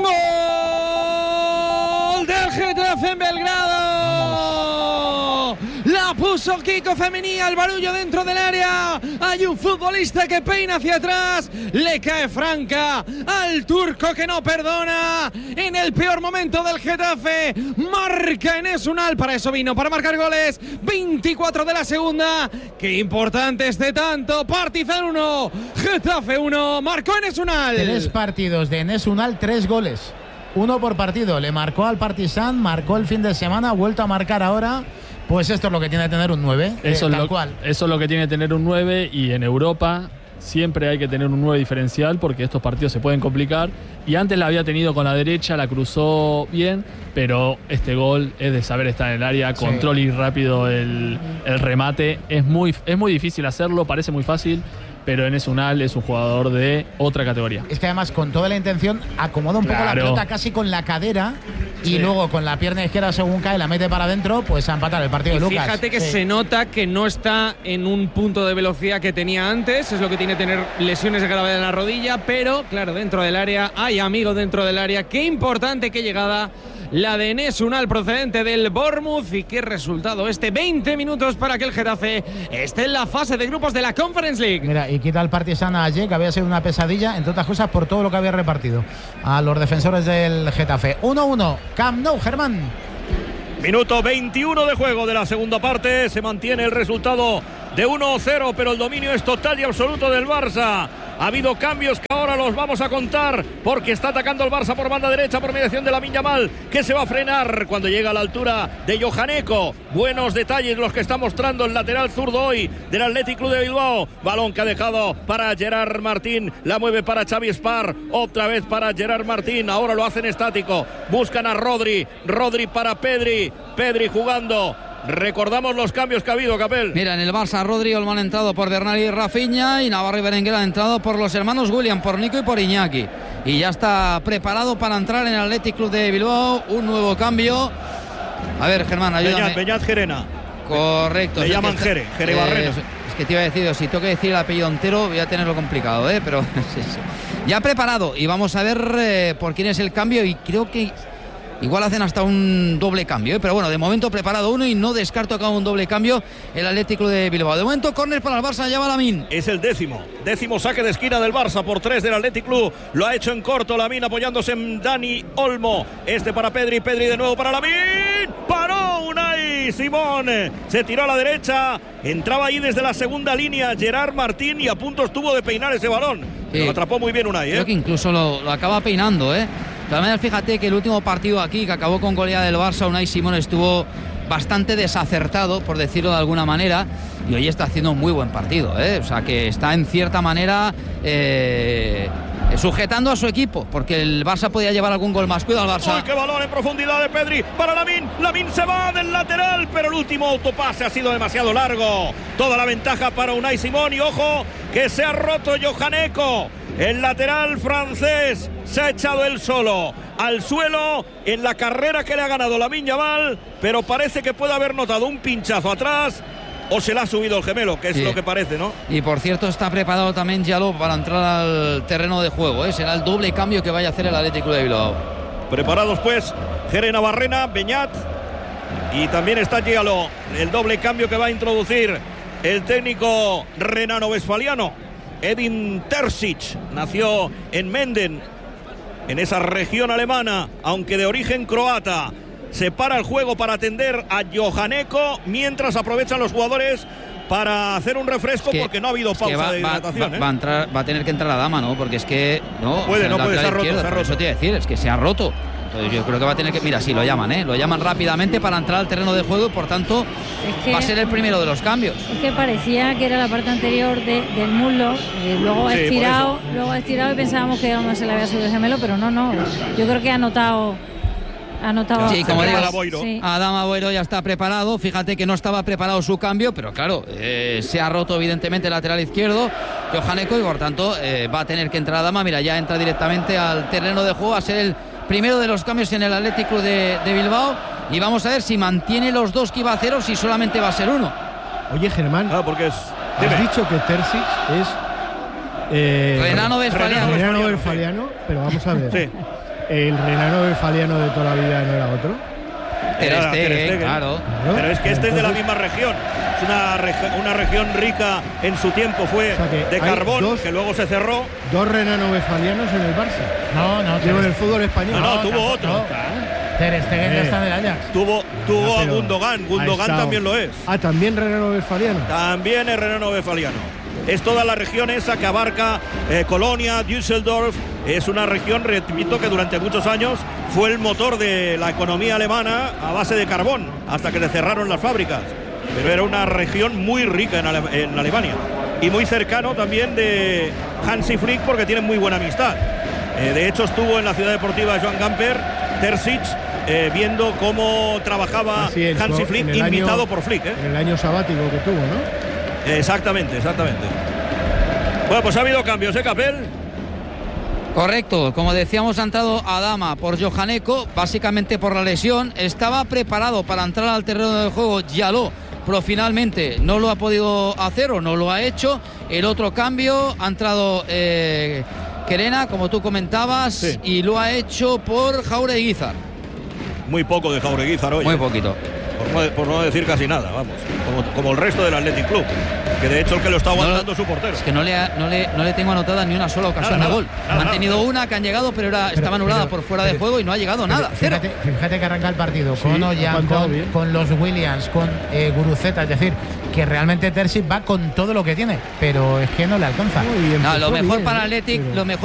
Gol del Getafe en Belgrado. La puso Kiko Femenía, el barullo dentro del área. Hay un futbolista que peina hacia atrás. Le cae franca al turco que no perdona. En el peor momento del Getafe. Marca Enes Unal. Para eso vino, para marcar goles. veinticuatro de la segunda. Qué importante este tanto. Partizan uno, Getafe uno. Marcó Enes Unal. Tres partidos de Enes Unal, tres goles. Uno por partido. Le marcó al Partizan, marcó el fin de semana, ha vuelto a marcar ahora. pues esto es lo que tiene que tener un nueve. Eso, eh, es tal lo, cual. eso es lo que tiene que tener un nueve, y en Europa siempre hay que tener un nueve diferencial porque estos partidos se pueden complicar. Y antes la había tenido con la derecha, la cruzó bien, pero este gol es de saber estar en el área, Sí. control y rápido el, el remate. Es muy, es muy difícil hacerlo, parece muy fácil, pero Enes Unal es un jugador de otra categoría. Es que además con toda la intención acomoda un poco Claro. la pelota casi con la cadera y Sí. luego con la pierna izquierda según cae la mete para adentro, pues a empatar el partido Y de Lucas. fíjate que Sí. se nota que no está en un punto de velocidad que tenía antes, es lo que tiene tener lesiones de gravedad en la rodilla, pero claro, dentro del área, hay amigos dentro del área. Qué importante, qué llegada la de Enes Unal procedente del Bournemouth, y qué resultado este. veinte minutos para que el Getafe esté en la fase de grupos de la Conference League. Mira, y quita el Partizan a Ayer, que había sido una pesadilla, entre otras cosas por todo lo que había repartido a los defensores del Getafe. uno uno, Camp Nou, Germán. Minuto veintiuno de juego de la segunda parte. Se mantiene el resultado de uno cero, pero el dominio es total y absoluto del Barça. Ha habido cambios que ahora los vamos a contar, porque está atacando el Barça por banda derecha por mediación de Lamine Yamal, que se va a frenar cuando llega a la altura de Johaneko. Buenos detalles los que está mostrando el lateral zurdo hoy del Athletic Club de Bilbao. Balón que ha dejado para Gerard Martín, la mueve para Xavi Spar, otra vez para Gerard Martín, ahora lo hacen estático, buscan a Rodri, Rodri para Pedri, Pedri jugando. Recordamos los cambios que ha habido, Capel. Mira, en el Barça, Rodri y Olmo han entrado por Bernal y Rafinha, y Navarro y Berenguer han entrado por los hermanos William, por Nico y por Iñaki. Y ya está preparado para entrar en el Athletic Club de Bilbao. Un nuevo cambio. A ver, Germán, ayúdame. Beñat, Beñat Gerena. Correcto. Le es llaman que Jere, Jere Barrera. Es que te iba a decir, si tengo que decir el apellido entero, voy a tenerlo complicado, ¿eh? Pero sí, sí. Ya preparado. Y vamos a ver eh, por quién es el cambio. Y creo que igual hacen hasta un doble cambio, ¿eh? Pero bueno, de momento preparado uno, y no descarto que haga un doble cambio el Atlético de Bilbao. De momento, córner para el Barça, ya va Lamine. Es el décimo, décimo saque de esquina del Barça por tres del Athletic Club. Lo ha hecho en corto Lamine, apoyándose en Dani Olmo. Este para Pedri, Pedri de nuevo para Lamine. Paró Unai Simón. Se tiró a la derecha. Entraba ahí desde la segunda línea Gerard Martín, y a punto estuvo de peinar ese balón. Sí. Lo atrapó muy bien Unai, ¿eh? Creo que incluso lo, lo acaba peinando, ¿eh? De todas maneras, fíjate que el último partido aquí, que acabó con goleada del Barça, Unai Simón estuvo bastante desacertado, por decirlo de alguna manera, y hoy está haciendo un muy buen partido, ¿eh? O sea, que está en cierta manera eh, sujetando a su equipo, porque el Barça podía llevar algún gol más. Cuidado al Barça. ¡Uy, qué balón en profundidad de Pedri para Lamine! Lamine se va del lateral, pero el último autopase ha sido demasiado largo. Toda la ventaja para Unai Simón, y ojo que se ha roto Johaneko. El lateral francés se ha echado él solo al suelo en la carrera que le ha ganado Lamine Yamal, pero parece que puede haber notado un pinchazo atrás, o se le ha subido el gemelo, que es Sí. lo que parece, ¿no? Y por cierto, está preparado también Diallo para entrar al terreno de juego, ¿eh? Será el doble cambio que vaya a hacer el Atlético de Bilbao. Preparados pues Gerena Barrena, Beñat, y también está Diallo, el doble cambio que va a introducir el técnico renano-westfaliano. Edin Terzic nació en Menden, en esa región alemana, aunque de origen croata. Se para el juego para atender a Johaneko, mientras aprovechan los jugadores para hacer un refresco, Es que- porque no ha habido es que pausa va, de va- hidratación. va- ¿eh? va a entrar, va a tener que entrar la dama, ¿no? Porque es que no Puede, el no puede, lateral se ha roto, izquierdo, se ha por eso roto. te iba a decir, es que se ha roto. Entonces yo creo que va a tener que, mira, sí lo llaman, ¿eh? Lo llaman rápidamente para entrar al terreno de juego, y por tanto Es que- va a ser el primero de los cambios. Es que parecía que era la parte anterior de- del muslo, y luego ha Sí, por estirado, luego ha estirado y pensábamos que no se le había subido el gemelo, pero no, no. Yo creo que ha notado, ha notado. Sí, como digo, Sí. Adama Boiro ya está preparado. Fíjate que no estaba preparado su cambio, pero claro, eh, se ha roto evidentemente el lateral izquierdo, Johaneko, y por tanto eh, va a tener que entrar Adama. Mira, ya entra directamente al terreno de juego a ser el primero de los cambios en el Atlético de, de Bilbao. Y vamos a ver si mantiene los dos que iba a hacer o si solamente va a ser uno. Oye, Germán, Ah, porque es. has dime. dicho que Terzic es eh, Renano Westfaliano. Renano Westfaliano, pero vamos a ver. Sí. El Renano Westfaliano de toda la vida no era otro. Ter Era Stegen, Ter Stegen. claro. Pero es que este es de la Entonces- misma región. Es una, reg- una región rica en su tiempo, fue O sea que de hay carbón, dos- que luego se cerró. Dos Renano Westfalianos en el Barça. No, no, Digo, Ter- en el fútbol español. No, no, tuvo tampoco, otro. no. Ter Stegen ya Eh. está en el Ajax. Tuvo, tuvo Ah, a pero Gundogan. ha Gundogan estado. también lo es. Ah, también Renano Westfaliano. También es Renano Westfaliano. es toda la región esa que abarca eh, Colonia, Düsseldorf. Es una región, repito, que durante muchos años fue el motor de la economía alemana a base de carbón, hasta que le cerraron las fábricas. Pero era una región muy rica en, Ale en Alemania. Y muy cercano también de Hansi Flick, porque tienen muy buena amistad. Eh, de hecho, estuvo en la ciudad deportiva de Joan Gamper, Terzic, eh, viendo cómo trabajaba Hansi Flick, invitado año, por Flick. ¿eh? En el año sabático que tuvo, ¿no? Exactamente, exactamente. Bueno, pues ha habido cambios, ¿eh, Capel? Correcto, como decíamos, ha entrado Adama por Johaneko, básicamente por la lesión. Estaba preparado para entrar al terreno de juego Diallo, pero finalmente no lo ha podido hacer o no lo ha hecho. El otro cambio ha entrado eh, Kerena, como tú comentabas, sí. y lo ha hecho por Jaureguizar. Muy poco de Jaureguizar hoy. Muy ¿eh? poquito. Por no, por no decir casi nada, vamos. Como, como el resto del Athletic Club. Que de hecho el que lo está aguantando no, es su portero. Es que no le, ha, no, le, no le tengo anotada ni una sola ocasión nada, de gol. Nada, Han nada, tenido nada. una que han llegado, pero, era, pero estaba anulada pero, por fuera pero, de juego y no ha llegado pero, nada. Fíjate, fíjate que arranca el partido sí, con Ollán, con, con los Williams, con eh, Guruceta. Es decir, que realmente Terzic va con todo lo que tiene, pero es que no le alcanza. No, lo mejor bien, para Athletic, pero... lo mejor